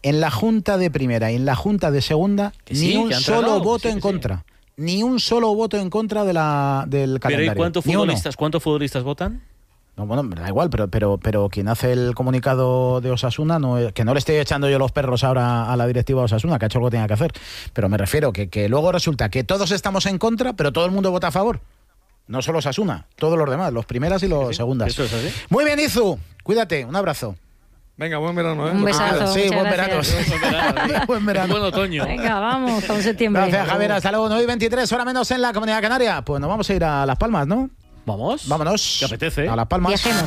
en la Junta de Primera y en la Junta de Segunda, sí, ni un solo voto en contra. Ni un solo voto en contra del calendario. ¿Pero y cuántos futbolistas votan? No, bueno, da igual, pero quien hace el comunicado de Osasuna, que no le estoy echando yo los perros ahora a la directiva de Osasuna, que ha hecho lo que tenía que hacer, pero me refiero que luego resulta que todos estamos en contra, pero todo el mundo vota a favor. No solo Osasuna, todos los demás, los primeras y los segundas. Eso es así. Muy bien, Izu, cuídate, un abrazo. Venga, buen verano, ¿eh? Un besazo. Sí, buen verano. Buen verano. Buen otoño. Venga, vamos, con septiembre. Gracias, Javier. Hasta luego. 9:23, hora menos en la Comunidad Canaria. Pues nos vamos a ir a Las Palmas, ¿no? Vámonos. ¿Qué apetece? A Las Palmas. Viajemos.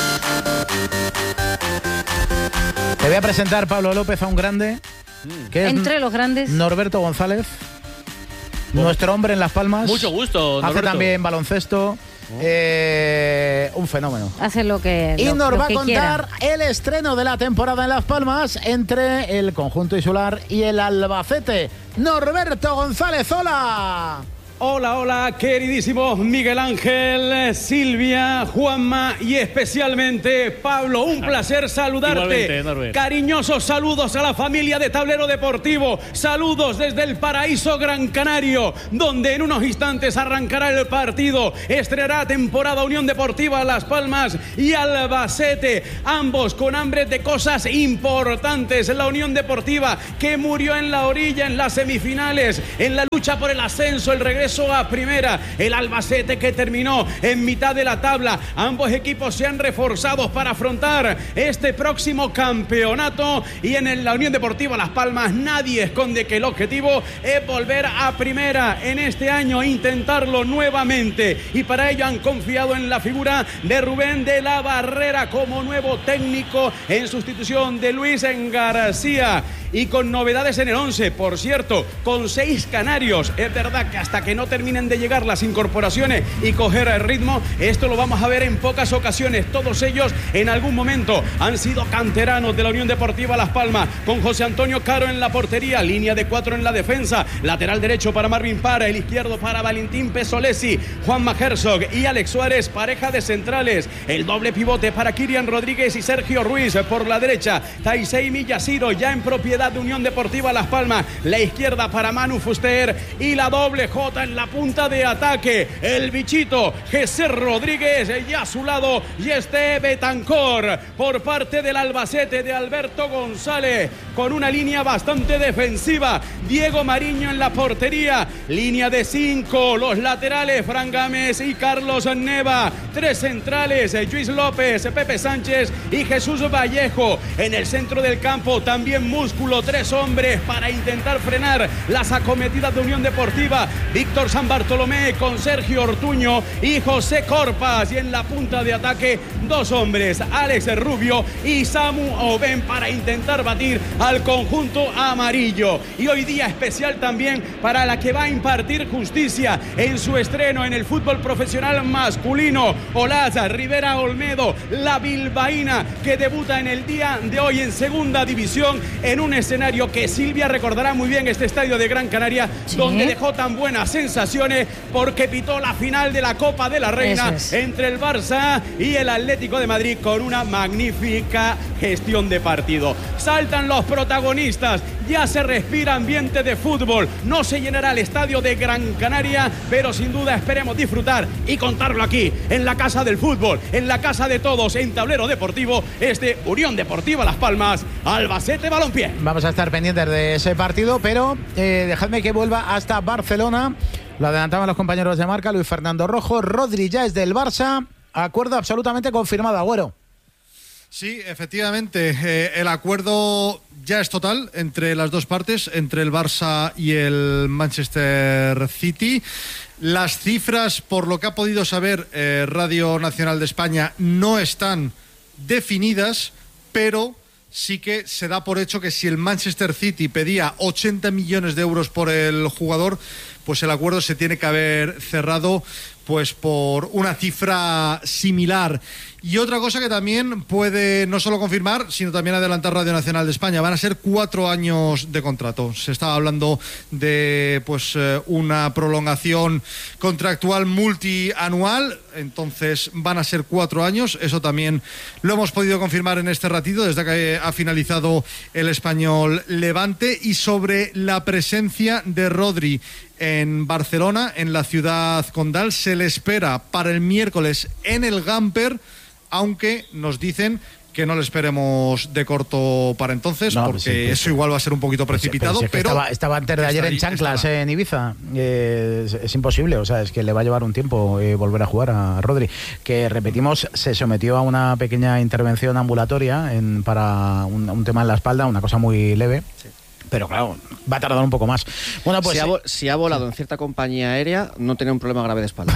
Te voy a presentar, Pablo López, a un grande. Que es Entre los grandes. Norberto González. Nuestro hombre en Las Palmas. Mucho gusto, Norberto. Hace también baloncesto. Un fenómeno. Hace lo que Y nos va a contar quiera. el estreno de la temporada en Las Palmas entre el conjunto insular y el Albacete. Norberto González, hola. Hola, queridísimos Miguel Ángel, Silvia, Juanma y especialmente Pablo. Un placer saludarte. Cariñosos saludos a la familia de Tablero Deportivo. Saludos desde el paraíso Gran Canario, donde en unos instantes arrancará el partido. Estrenará temporada Unión Deportiva Las Palmas y Albacete. Ambos con hambre de cosas importantes. La Unión Deportiva que murió en la orilla en las semifinales, en la lucha por el ascenso, el regreso a primera. El Albacete que terminó en mitad de la tabla. Ambos equipos se han reforzado para afrontar este próximo campeonato, y en la Unión Deportiva Las Palmas nadie esconde que el objetivo es volver a primera en este año, intentarlo nuevamente, y para ello han confiado en la figura de Rubén de la Barrera como nuevo técnico en sustitución de Luis García, y con novedades en el 11, por cierto, con 6 canarios. Es verdad que hasta que no terminen de llegar las incorporaciones y coger el ritmo, esto lo vamos a ver en pocas ocasiones. Todos ellos en algún momento han sido canteranos de la Unión Deportiva Las Palmas, con José Antonio Caro en la portería, línea de 4 en la defensa, lateral derecho para Marvin Para, el izquierdo para Valentín Pesolesi, Juanma Herzog y Alex Suárez, pareja de centrales, el doble pivote para Kirian Rodríguez y Sergio Ruiz por la derecha, Taisei Millaciro ya en propiedad de Unión Deportiva Las Palmas, la izquierda para Manu Fuster y la doble J en la punta de ataque, el bichito Jesús Rodríguez, y a su lado y Betancor por parte del Albacete de Alberto González, con una línea bastante defensiva. Diego Mariño en la portería, línea de 5, los laterales Fran Gámez y Carlos Neva, 3 centrales Luis López, Pepe Sánchez y Jesús Vallejo. En el centro del campo también músculo, 3 hombres para intentar frenar las acometidas de Unión Deportiva, Víctor San Bartolomé con Sergio Ortuño y José Corpas, y en la punta de ataque 2 hombres, Alex Rubio y Samu Oben, para intentar batir al conjunto amarillo. Y hoy día especial también para la que va a impartir justicia en su estreno en el fútbol profesional masculino, Olaza Rivera Olmedo, la bilbaína, que debuta en el día de hoy en segunda división, en un escenario que Silvia recordará muy bien, este estadio de Gran Canaria, ¿sí?, donde dejó tan buenas sensaciones porque pitó la final de la Copa de la Reina entre el Barça y el Atlético de Madrid, con una magnífica gestión de partido. Saltan los protagonistas, ya se respira ambiente de fútbol. No se llenará el estadio de Gran Canaria, pero sin duda esperemos disfrutar y contarlo aquí, en la casa del fútbol, en la casa de todos, en Tablero Deportivo, Unión Deportiva Las Palmas, Albacete Balompié. Vamos a estar pendientes de ese partido, pero dejadme que vuelva hasta Barcelona. Lo adelantaban los compañeros de marca, Luis Fernando Rojo. Rodri ya es del Barça, acuerdo absolutamente confirmado, Agüero. Sí, efectivamente, el acuerdo ya es total entre las dos partes, entre el Barça y el Manchester City. Las cifras, por lo que ha podido saber Radio Nacional de España, no están definidas, pero sí que se da por hecho que si el Manchester City pedía 80 millones de euros por el jugador, pues el acuerdo se tiene que haber cerrado pues por una cifra similar. Y otra cosa que también puede no solo confirmar, sino también adelantar Radio Nacional de España, van a ser 4 años de contrato. Se estaba hablando de una prolongación contractual multianual, entonces van a ser 4 años. Eso también lo hemos podido confirmar en este ratito, desde que ha finalizado el Español Levante. Y sobre la presencia de Rodri en Barcelona, en la ciudad condal, se le espera para el miércoles en el Gamper, aunque nos dicen que no le esperemos de corto para entonces, porque eso igual va a ser un poquito precipitado. Pero estaba antes de ayer en chanclas en Ibiza. Es imposible, o sea, es que le va a llevar un tiempo volver a jugar a Rodri, que repetimos, se sometió a una pequeña intervención ambulatoria para un tema en la espalda, una cosa muy leve. Sí. Pero claro, va a tardar un poco más. Bueno, pues si ha volado en cierta compañía aérea, no tiene un problema grave de espalda.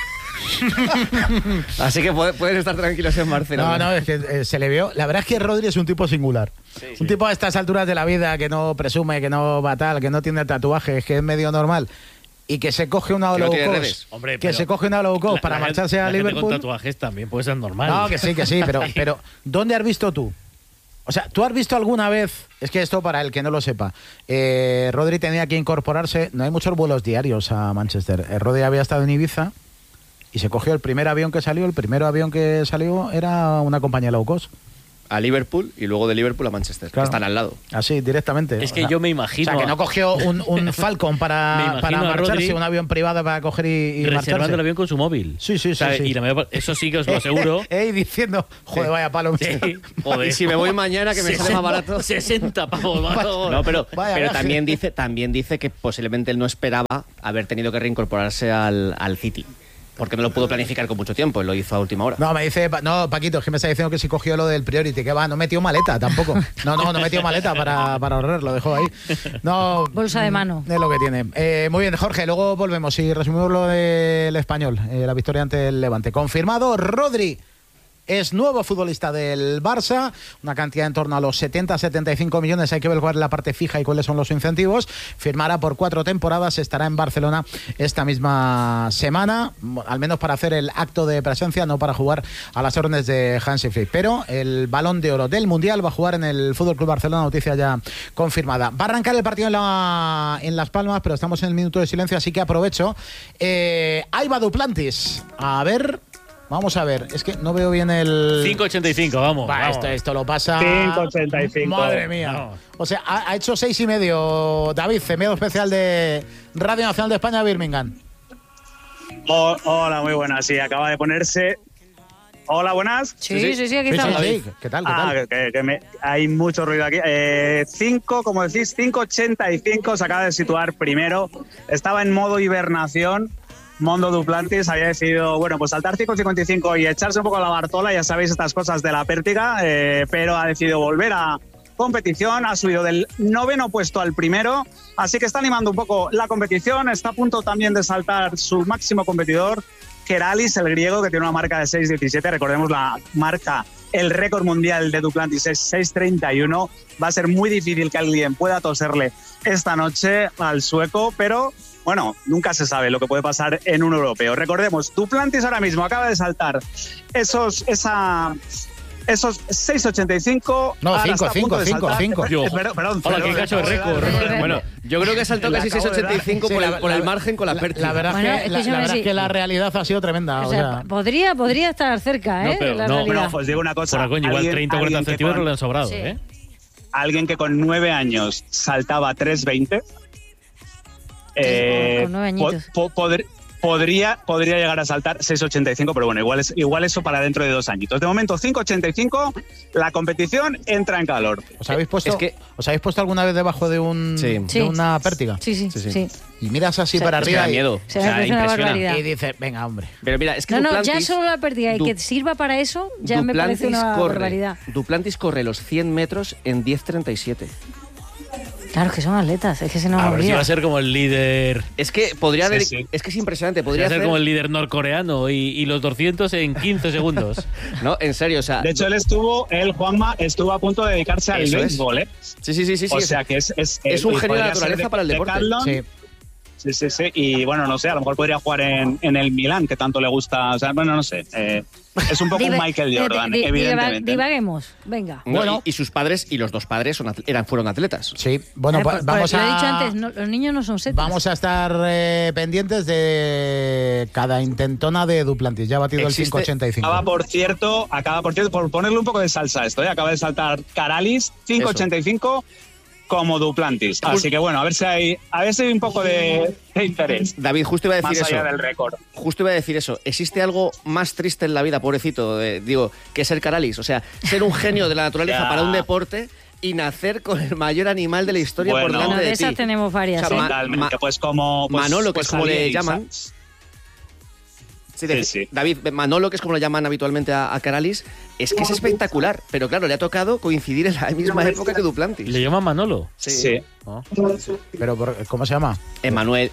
Así que pueden estar tranquilos en Barcelona. No, es que se le vio. La verdad es que Rodri es un tipo singular. Sí. Un tipo a estas alturas de la vida que no presume, que no va tal, que no tiene tatuajes, que es medio normal. Y que se coge una low cost. Se coge una low cost para marcharse a Liverpool. Con tatuajes también puede ser normal. No, que sí, pero ¿dónde has visto tú? O sea, ¿tú has visto alguna vez? Es que esto, para el que no lo sepa, Rodri tenía que incorporarse. No hay muchos vuelos diarios a Manchester. Rodri había estado en Ibiza y se cogió el primer avión que salió. El primer avión que salió era una compañía low cost. A Liverpool y luego de Liverpool a Manchester, claro, que están al lado. Así, directamente. Es que yo me imagino... O sea, que no cogió un Falcon para marcharse, un avión privado para coger y reservando marcharse. El avión con su móvil. Sí. Y eso sí que os lo aseguro. Diciendo, joder, vaya palo. Sí, joder. Y si me voy mañana, que me sale más barato. 60 pavos. No, pero también dice que posiblemente él no esperaba haber tenido que reincorporarse al City. Porque no lo pudo planificar con mucho tiempo, lo hizo a última hora. No, me dice, Paquito, es que me está diciendo que si cogió lo del Priority, que va, no metió maleta tampoco. No metió maleta para ahorrar, lo dejó ahí. No, bolsa de mano. Es lo que tiene. Muy bien, Jorge, luego volvemos y resumimos lo del Español, la victoria ante el Levante. Confirmado, Rodri es nuevo futbolista del Barça, una cantidad en torno a los 70-75 millones, hay que ver cuál es la parte fija y cuáles son los incentivos. Firmará por 4 temporadas, estará en Barcelona esta misma semana, al menos para hacer el acto de presencia, no para jugar a las órdenes de Hansi Flick. Pero el Balón de Oro del Mundial va a jugar en el FC Barcelona, noticia ya confirmada. Va a arrancar el partido en Las Palmas, pero estamos en el minuto de silencio, así que aprovecho. Ahí va Duplantis. A ver... Vamos a ver, es que no veo bien el... 5.85, vamos. Esto lo pasa... 5.85. Madre mía. Vamos. O sea, ha hecho 6,5. David, enviado especial de Radio Nacional de España, Birmingham. Hola, muy buenas. Sí, acaba de ponerse... Hola, buenas. Sí, aquí estamos. Sí. ¿Qué tal? Hay mucho ruido aquí. 5, como decís, 5.85, se acaba de situar primero. Estaba en modo hibernación. Mondo Duplantis había decidido, pues saltar 5.55 y echarse un poco a la Bartola, ya sabéis estas cosas de la pértiga, pero ha decidido volver a competición, ha subido del 9º puesto al primero, así que está animando un poco la competición, está a punto también de saltar su máximo competidor, Keralis, el griego, que tiene una marca de 6.17, recordemos la marca, el récord mundial de Duplantis es 6.31, va a ser muy difícil que alguien pueda toserle esta noche al sueco, pero... Bueno, nunca se sabe lo que puede pasar en un europeo. Recordemos, Duplantis ahora mismo acaba de saltar esos 6.85. No, 5. Perdón. Hola, qué cacho de récord. Bueno, yo creo que saltó casi 6.85 por el margen con la pértiga. La verdad es que la realidad ha sido tremenda. O sea, podría estar cerca, Bueno, os digo una cosa. Por igual 30 o 40 centímetros le han sobrado, ¿eh? Alguien que con 9 años saltaba 3.20... podría llegar a saltar 6.85, pero bueno, igual eso para dentro de 2 añitos. De momento 5.85, la competición entra en calor. ¿Os habéis puesto alguna vez debajo de una pértiga? Sí. Y miras así para arriba da miedo. O sea, impresiona. Y dices, venga, hombre. Pero mira, es que ya solo la pértiga y que sirva para eso ya me parece una barbaridad. Duplantis corre los 100 metros en 10.37. Claro, que son atletas, es que se nos olvida. Si va a ser como el líder... Es que es que es impresionante. Podría ser como el líder norcoreano y los 200 en 15 segundos. No, en serio, o sea... De hecho, Juanma, estuvo a punto de dedicarse al béisbol, ¿eh? Sí. O sea, que es un genio de naturaleza para el deporte. Sí. Sí. Y bueno, no sé, a lo mejor podría jugar en el Milán, que tanto le gusta. O sea, bueno, no sé. Es un poco un Michael Jordan, evidentemente. Divaguemos, venga. Bueno, y sus padres, y los dos padres fueron atletas. Sí, bueno, vamos lo a... he dicho antes, los niños no son setas. Vamos a estar pendientes de cada intentona de Duplantis. Ya ha batido el 5.85. Acaba, por cierto, por ponerle un poco de salsa a esto, acaba de saltar Caralis, 5.85 como Duplantis. Así que bueno, a ver si hay un poco de interés. David, justo iba a decir más eso. Allá del récord. Justo iba a decir eso. ¿Existe algo más triste en la vida, pobrecito, que ser Caralis? O sea, ser un genio de la naturaleza para un deporte y nacer con el mayor animal de la historia por delante de ti. Esas tenemos varias. O sea, totalmente, pues como... Manolo, que es como le llaman. Sí. David, Manolo, que es como lo llaman habitualmente a Caralis, es que es espectacular, pero claro, le ha tocado coincidir en la misma época que Duplantis. ¿Le llaman Manolo? Sí. Oh. Pero ¿cómo se llama? Emanuel,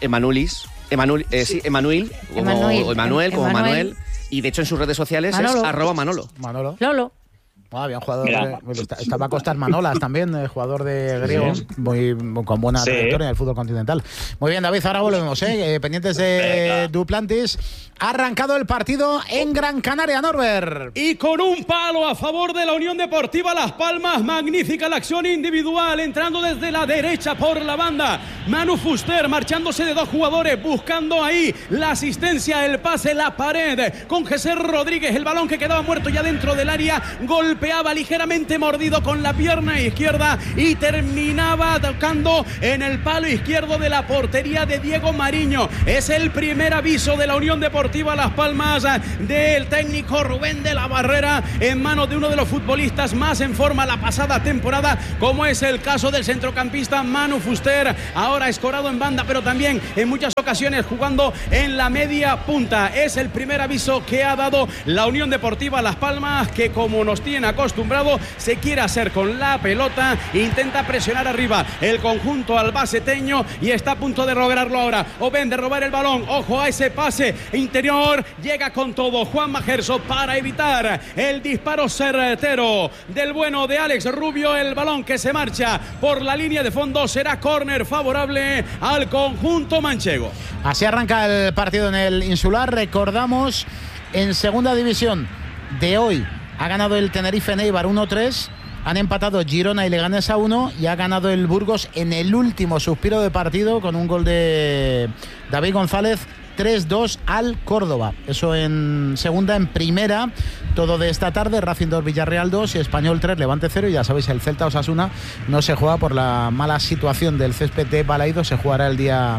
como Manuel. Y de hecho en sus redes sociales Manolo. es @Manolo. Manolo. Lolo. Bien jugador. Estaba Costas Manolas también, jugador de griego, con buena trayectoria en el fútbol continental. Muy bien, David, ahora volvemos, pendientes de Duplantis. Ha arrancado el partido en Gran Canaria, Norbert. Y con un palo a favor de la Unión Deportiva Las Palmas. Magnífica la acción individual, entrando desde la derecha por la banda. Manu Fuster marchándose de dos jugadores, buscando ahí la asistencia, el pase, la pared. Con Jesús Rodríguez, el balón que quedaba muerto ya dentro del área. Golpeaba ligeramente mordido con la pierna izquierda y terminaba tocando en el palo izquierdo de la portería de Diego Mariño. Es el primer aviso de la Unión Deportiva Las Palmas del técnico Rubén de la Barrera en manos de uno de los futbolistas más en forma la pasada temporada, como es el caso del centrocampista Manu Fuster, ahora escorado en banda, pero también en muchas ocasiones jugando en la media punta. Es el primer aviso que ha dado la Unión Deportiva Las Palmas, que como nos tiene acostumbrado, se quiere hacer con la pelota, intenta presionar arriba el conjunto albaceteño y está a punto de lograrlo ahora. Oben de robar el balón, ojo a ese pase interior, llega con todo Juanma Gerso para evitar el disparo certero del bueno de Alex Rubio. El balón que se marcha por la línea de fondo será córner favorable al conjunto manchego. Así arranca el partido en el Insular. Recordamos, en segunda división de hoy ha ganado el Tenerife Neibar 1-3, han empatado Girona y Leganés a 1 y ha ganado el Burgos en el último suspiro de partido con un gol de David González, 3-2 al Córdoba. Eso en segunda. En primera, todo de esta tarde, Racing 2, Villarreal 2 y Español 3, Levante 0. Y ya sabéis, el Celta Osasuna no se juega por la mala situación del césped de Balaidos, se jugará el día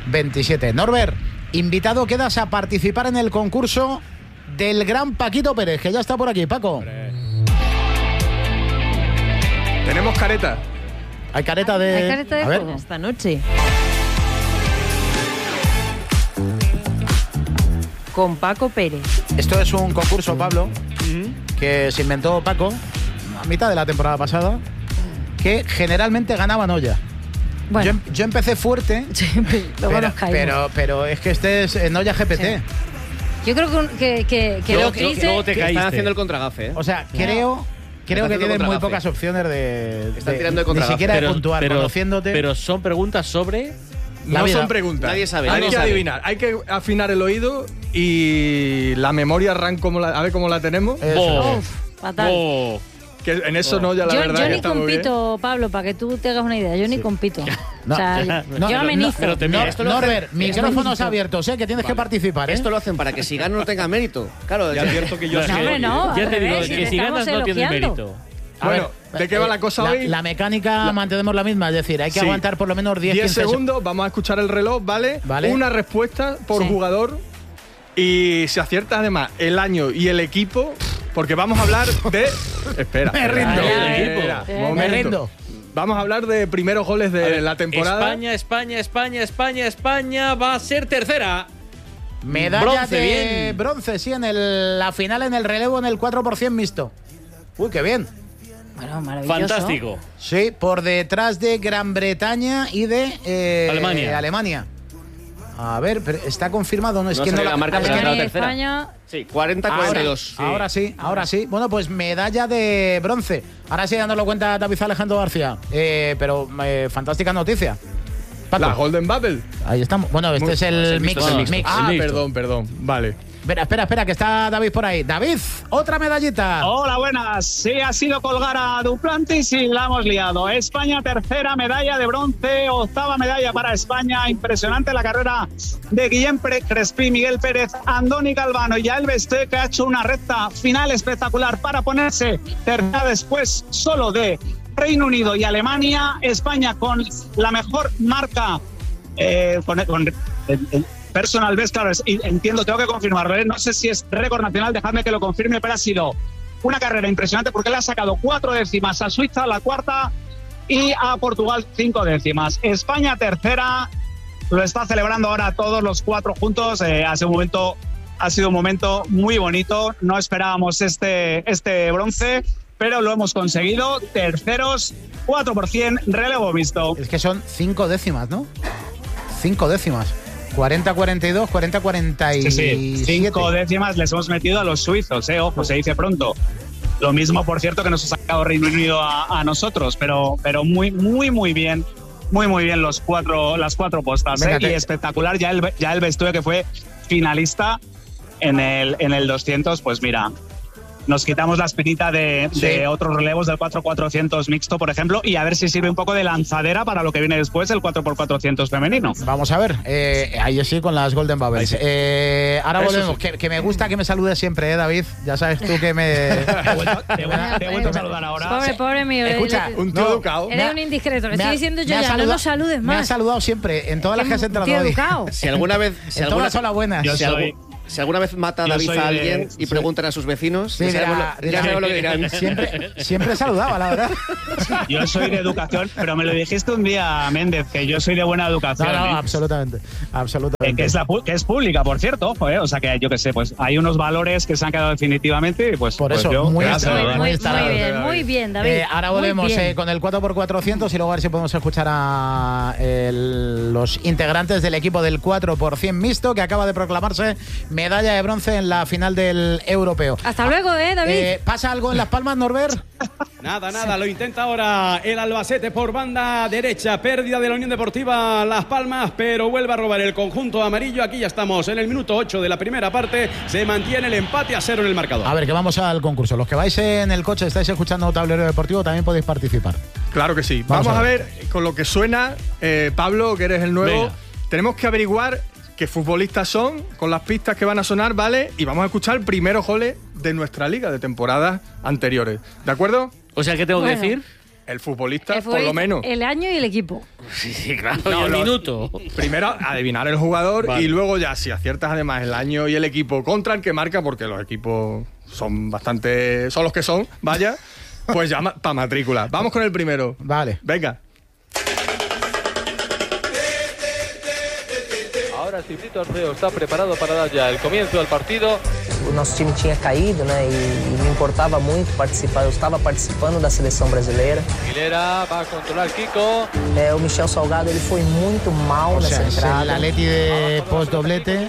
27. Norbert, invitado quedas a participar en el concurso del gran Paquito Pérez, que ya está por aquí. Paco. Tenemos careta. Hay careta de... Hay careta de juego esta noche. Con Paco Pérez. Esto es un concurso, Pablo, que se inventó Paco a mitad de la temporada pasada, que generalmente ganaban olla. Bueno. Yo empecé fuerte, pero es que este es en olla GPT. Sí. Yo creo que luego te caíste. Están haciendo el contragafe, ¿eh? O sea, creo que tienen muy pocas opciones Están tirando de contragafe. Ni siquiera de puntuar, conociéndote. Pero son preguntas sobre... No son preguntas. Nadie sabe. Hay que adivinar. Hay que afinar el oído y la memoria a ver cómo la tenemos. Fatal. Que en eso no, ya la verdad yo que ni está muy bien. compito, Pablo, para que tú te hagas una idea. Yo ni compito. Yo amenizo. Norbert, micrófonos abiertos, que tienes que participar. Esto lo hacen para que si ganas no tenga mérito. Claro, ya advierto que yo ya te digo, que si ganas no tienes mérito. Bueno, ¿de qué va la cosa hoy? La mecánica mantenemos la misma, es decir, hay que aguantar por lo menos 10 segundos. Vamos a escuchar el reloj, ¿vale? Una respuesta por jugador y si aciertas además el año y el equipo, porque vamos a hablar de... Espera. Me rindo. Vamos a hablar de primeros goles de la temporada. España va a ser tercera. Medalla de bronce, sí, en la final en el relevo en el 4% mixto. Uy, qué bien. Bueno, maravilloso. Fantástico. Sí, por detrás de Gran Bretaña y de Alemania. A ver, pero está confirmado, no es que no la marca tercera. España. Sí, 40-42. Ahora sí. Bueno, pues medalla de bronce. Ahora sí, dándolo cuenta David Alejandro García. Pero fantástica noticia. Paco. La Golden Bubble. Ahí estamos. Bueno, este es el mix. Ah, perdón. Vale. Espera, que está David por ahí. David, otra medallita. Hola, buenas. Sí, ha sido colgar a Duplantis y la hemos liado. España, tercera medalla de bronce, octava medalla para España. Impresionante la carrera de Guillem Crespí, Miguel Pérez, Andoni Galvano y Yael Besté, que ha hecho una recta final espectacular para ponerse tercera después solo de Reino Unido y Alemania. España con la mejor marca con personal best, claro, entiendo, tengo que confirmarlo, no sé si es récord nacional, dejadme que lo confirme, pero ha sido una carrera impresionante porque le ha sacado 4 décimas a Suiza, la cuarta, y a Portugal 5 décimas. España tercera, lo está celebrando ahora todos los 4 juntos. Ha sido un momento muy bonito, no esperábamos este bronce, pero lo hemos conseguido. Terceros, 4%, relevo visto. Es que son 5 décimas, ¿no? 5 décimas. 40-42, 40-47. Sí. 5 décimas les hemos metido a los suizos, ojo, se dice pronto. Lo mismo, por cierto, que nos ha sacado Reino Unido a nosotros, pero muy bien. Muy bien las 4 postas. Y espectacular ya el Bestúe, que fue finalista en el 200, pues mira, nos quitamos la espinita de otros relevos del 4x400 mixto, por ejemplo, y a ver si sirve un poco de lanzadera para lo que viene después, el 4x400 femenino. Vamos a ver, ahí sí con las Golden Bubbles. Ahora volvemos, que me gusta que me saludes siempre, David. Ya sabes tú que me... Te he vuelto a saludar ahora. Pobre mío. Escucha, un tío educado. Eres un indiscreto, le estoy diciendo yo ya, no lo saludes más. Me has saludado siempre, en todas las que has entrado hoy. Educado. Si alguna vez... En todas son las buenas. Si alguna vez mata a David a alguien y preguntan a sus vecinos, ya sabemos lo que dirán. Siempre saludaba, la verdad. Yo soy de educación, pero me lo dijiste un día, Méndez, que yo soy de buena educación. No, absolutamente. Que es pública, por cierto, ojo, o sea que yo qué sé, pues hay unos valores que se han quedado definitivamente y pues por eso, yo, muy bien, David. Ahora volvemos con el 4x400 y luego a ver si podemos escuchar a los integrantes del equipo del 4x100 mixto, que acaba de proclamarse medalla de bronce en la final del europeo. Hasta luego, David. ¿Pasa algo en Las Palmas, Norbert? Nada, lo intenta ahora el Albacete por banda derecha, pérdida de la Unión Deportiva Las Palmas, pero vuelve a robar el conjunto amarillo. Aquí ya estamos en el minuto 8 de la primera parte, se mantiene el empate a 0 en el marcador. A ver, que vamos al concurso. Los que vais en el coche, estáis escuchando Tablero Deportivo, también podéis participar. Claro que sí. Vamos a ver con lo que suena, Pablo, que eres el nuevo. Venga. Tenemos que averiguar qué futbolistas son, con las pistas que van a sonar, ¿vale? Y vamos a escuchar primeros goles de nuestra liga de temporadas anteriores. ¿De acuerdo? O sea, ¿qué tengo que decir? El futbolista, por lo menos. El año y el equipo. Sí, claro, y el minuto. Primero, adivinar el jugador, vale. Y luego ya, si aciertas además el año y el equipo contra el que marca, porque los equipos son los que son, vaya, pues ya para matrícula. Vamos con el primero. Vale. Venga. Ahora Cipri Torneo está preparado para dar ya el comienzo del partido. O nosso time tinha caído, né? E me importava muito participar. Eu estava participando da seleção brasileira. Aguilera va a controlar Kiko. O Michel Salgado ele foi muito mal nessa entrada. El Atleti de post doblete.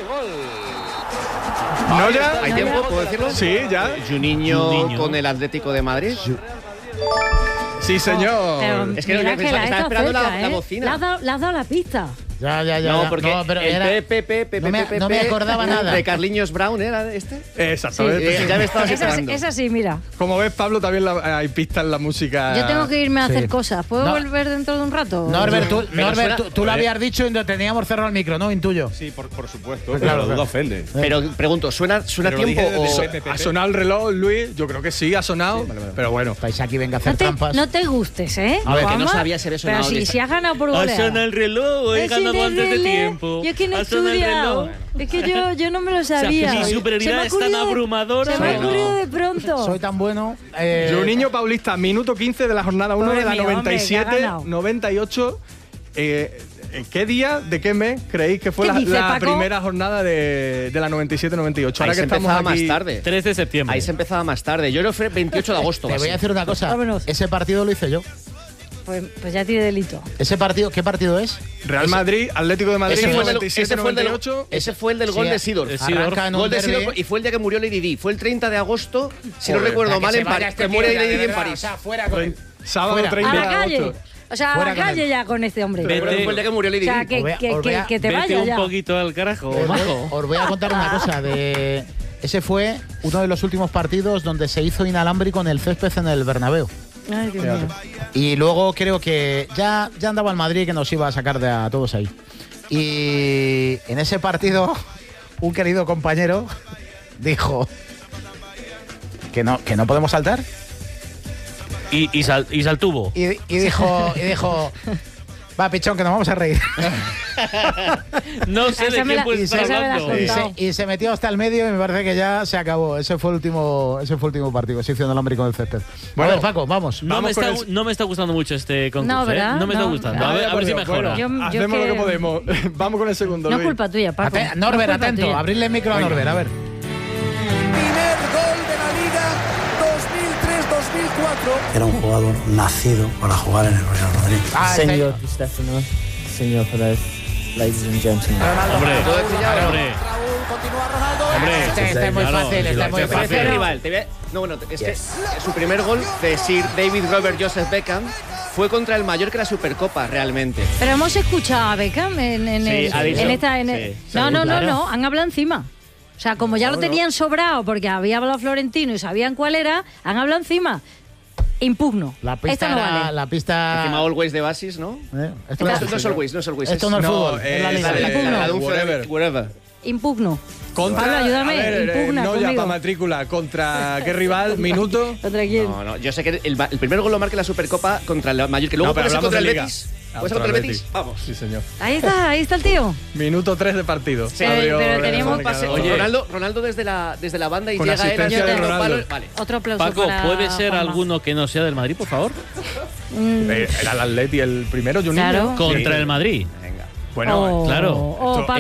¿No ya? ¿Hay tiempo? ¿Puedo decirlo? Sí, ya. Juninho con el Atlético de Madrid. Sí, señor. Pero es que estaba esperando la bocina. Le has dado la pista. Ya. No, porque pero no me acordaba nada. De Carliños Brown, ¿era este? Exactamente. Sí, ya me estabas esperando. Es así, mira. Como ves, Pablo, también hay pistas en la música. Yo tengo que irme a hacer cosas. ¿Puedo volver dentro de un rato? Norbert, tú lo habías dicho y teníamos cerrado el micro, ¿no? Intuyo. Sí, por supuesto. Claro, la duda ofende. Pero pregunto, ¿suena tiempo o...? ¿Ha sonado el reloj, Luis? Yo creo que sí, ha sonado. Vale. Pero bueno. Estáis aquí, venga a hacer trampas. No te gustes, ¿eh? A ver, que no sabía si había sonado. Pero si has ganado por goleada. Ha sonado el reloj, he ganado antes de tiempo. Yo es que no he estudiado. Es que yo no me lo sabía. O sea, mi superioridad es tan abrumadora. Se me ha ocurrido de pronto. Soy tan bueno. Juninho Paulista, minuto 15 de la jornada 1 de la 97-98. ¿Qué día, de qué mes creéis que fue la primera jornada de la 97-98? Ahora que estamos aquí, más tarde. 3 de septiembre. Ahí se empezaba más tarde. Yo creo que fue 28 de agosto. Te voy a decir una cosa. Ese partido lo hice yo. Pues ya tiene delito. ¿Ese partido qué partido es? Real Madrid, Atlético de Madrid, 97-98. Ese fue el del gol de Sidor. Gol de Sidor, y fue el día que murió Lady Di. Fue el 30 de agosto, si no recuerdo mal, en París. Que muere Lady Di en París. O sea, fuera Sábado 30 de agosto. O sea, a la calle ya con este hombre. Fue el día que murió Lady Di. O sea, que te vaya ya. un poquito al carajo, Os voy a contar una cosa. Ese fue uno de los últimos partidos donde se hizo inalámbrico en el césped en el Bernabéu. Ay, Dios mío. Y luego creo que ya andaba el Madrid que nos iba a sacar de a todos ahí. Y en ese partido, un querido compañero dijo que no podemos saltar. Y saltuvo. Y dijo, va, pichón, que nos vamos a reír. No sé de qué puede estar hablando. Y se metió hasta el medio y me parece que ya se acabó. Ese fue el último partido. Se hizo inalámbrico del césped. Bueno, a ver, Paco, vamos. No me está gustando mucho este concurso. No, ¿verdad? No me está gustando. A ver si mejora. Hacemos lo que podemos. Vamos con el segundo. No Luis. culpa tuya, Paco. Norbert, atento. Abrirle el micro a Norbert, a ver. Primer gol de la Liga 2003-2004. Era un jugador nacido para jugar en el Real Madrid. Señor Di Stefano, señor Perez, ladies and gentlemen. Hombre. Este es muy fácil, este es muy fácil. Rival. No, bueno, es que su primer gol de Sir David Robert Joseph Beckham fue contra el Mallorca en la Supercopa, realmente. Pero hemos escuchado a Beckham en esta... No, han hablado encima. O sea, como ya lo tenían sobrado porque había hablado Florentino y sabían cuál era, han hablado encima. Impugno. La pista esto no vale. La pista... Encima Always de Basis, ¿no? Esto no es Always, no es Always. Esto no es fútbol, es la liga. La de un wherever. Impugno. Pablo, ayúdame. Impugna no conmigo. ya para matrícula. ¿Contra qué rival? ¿Minuto? ¿Contra quién? No, yo sé que el primer gol lo marca en la Supercopa contra el Mallorca. Luego puede ser contra el Betis. ¿Puede ser contra el Betis? Vamos. Sí, señor. Ahí está el tío. Minuto 3 de partido. Sí, pero teníamos un pase. Oye, Ronaldo desde la banda y con llega él asistencia de al Ronaldo. palo. Vale. Otro aplauso. Paco, para ¿puede ser Juanma. alguno que no sea del Madrid, por favor? Era el Atleti el primero, Juninho. Claro. Contra el Madrid. Bueno, claro. Paco,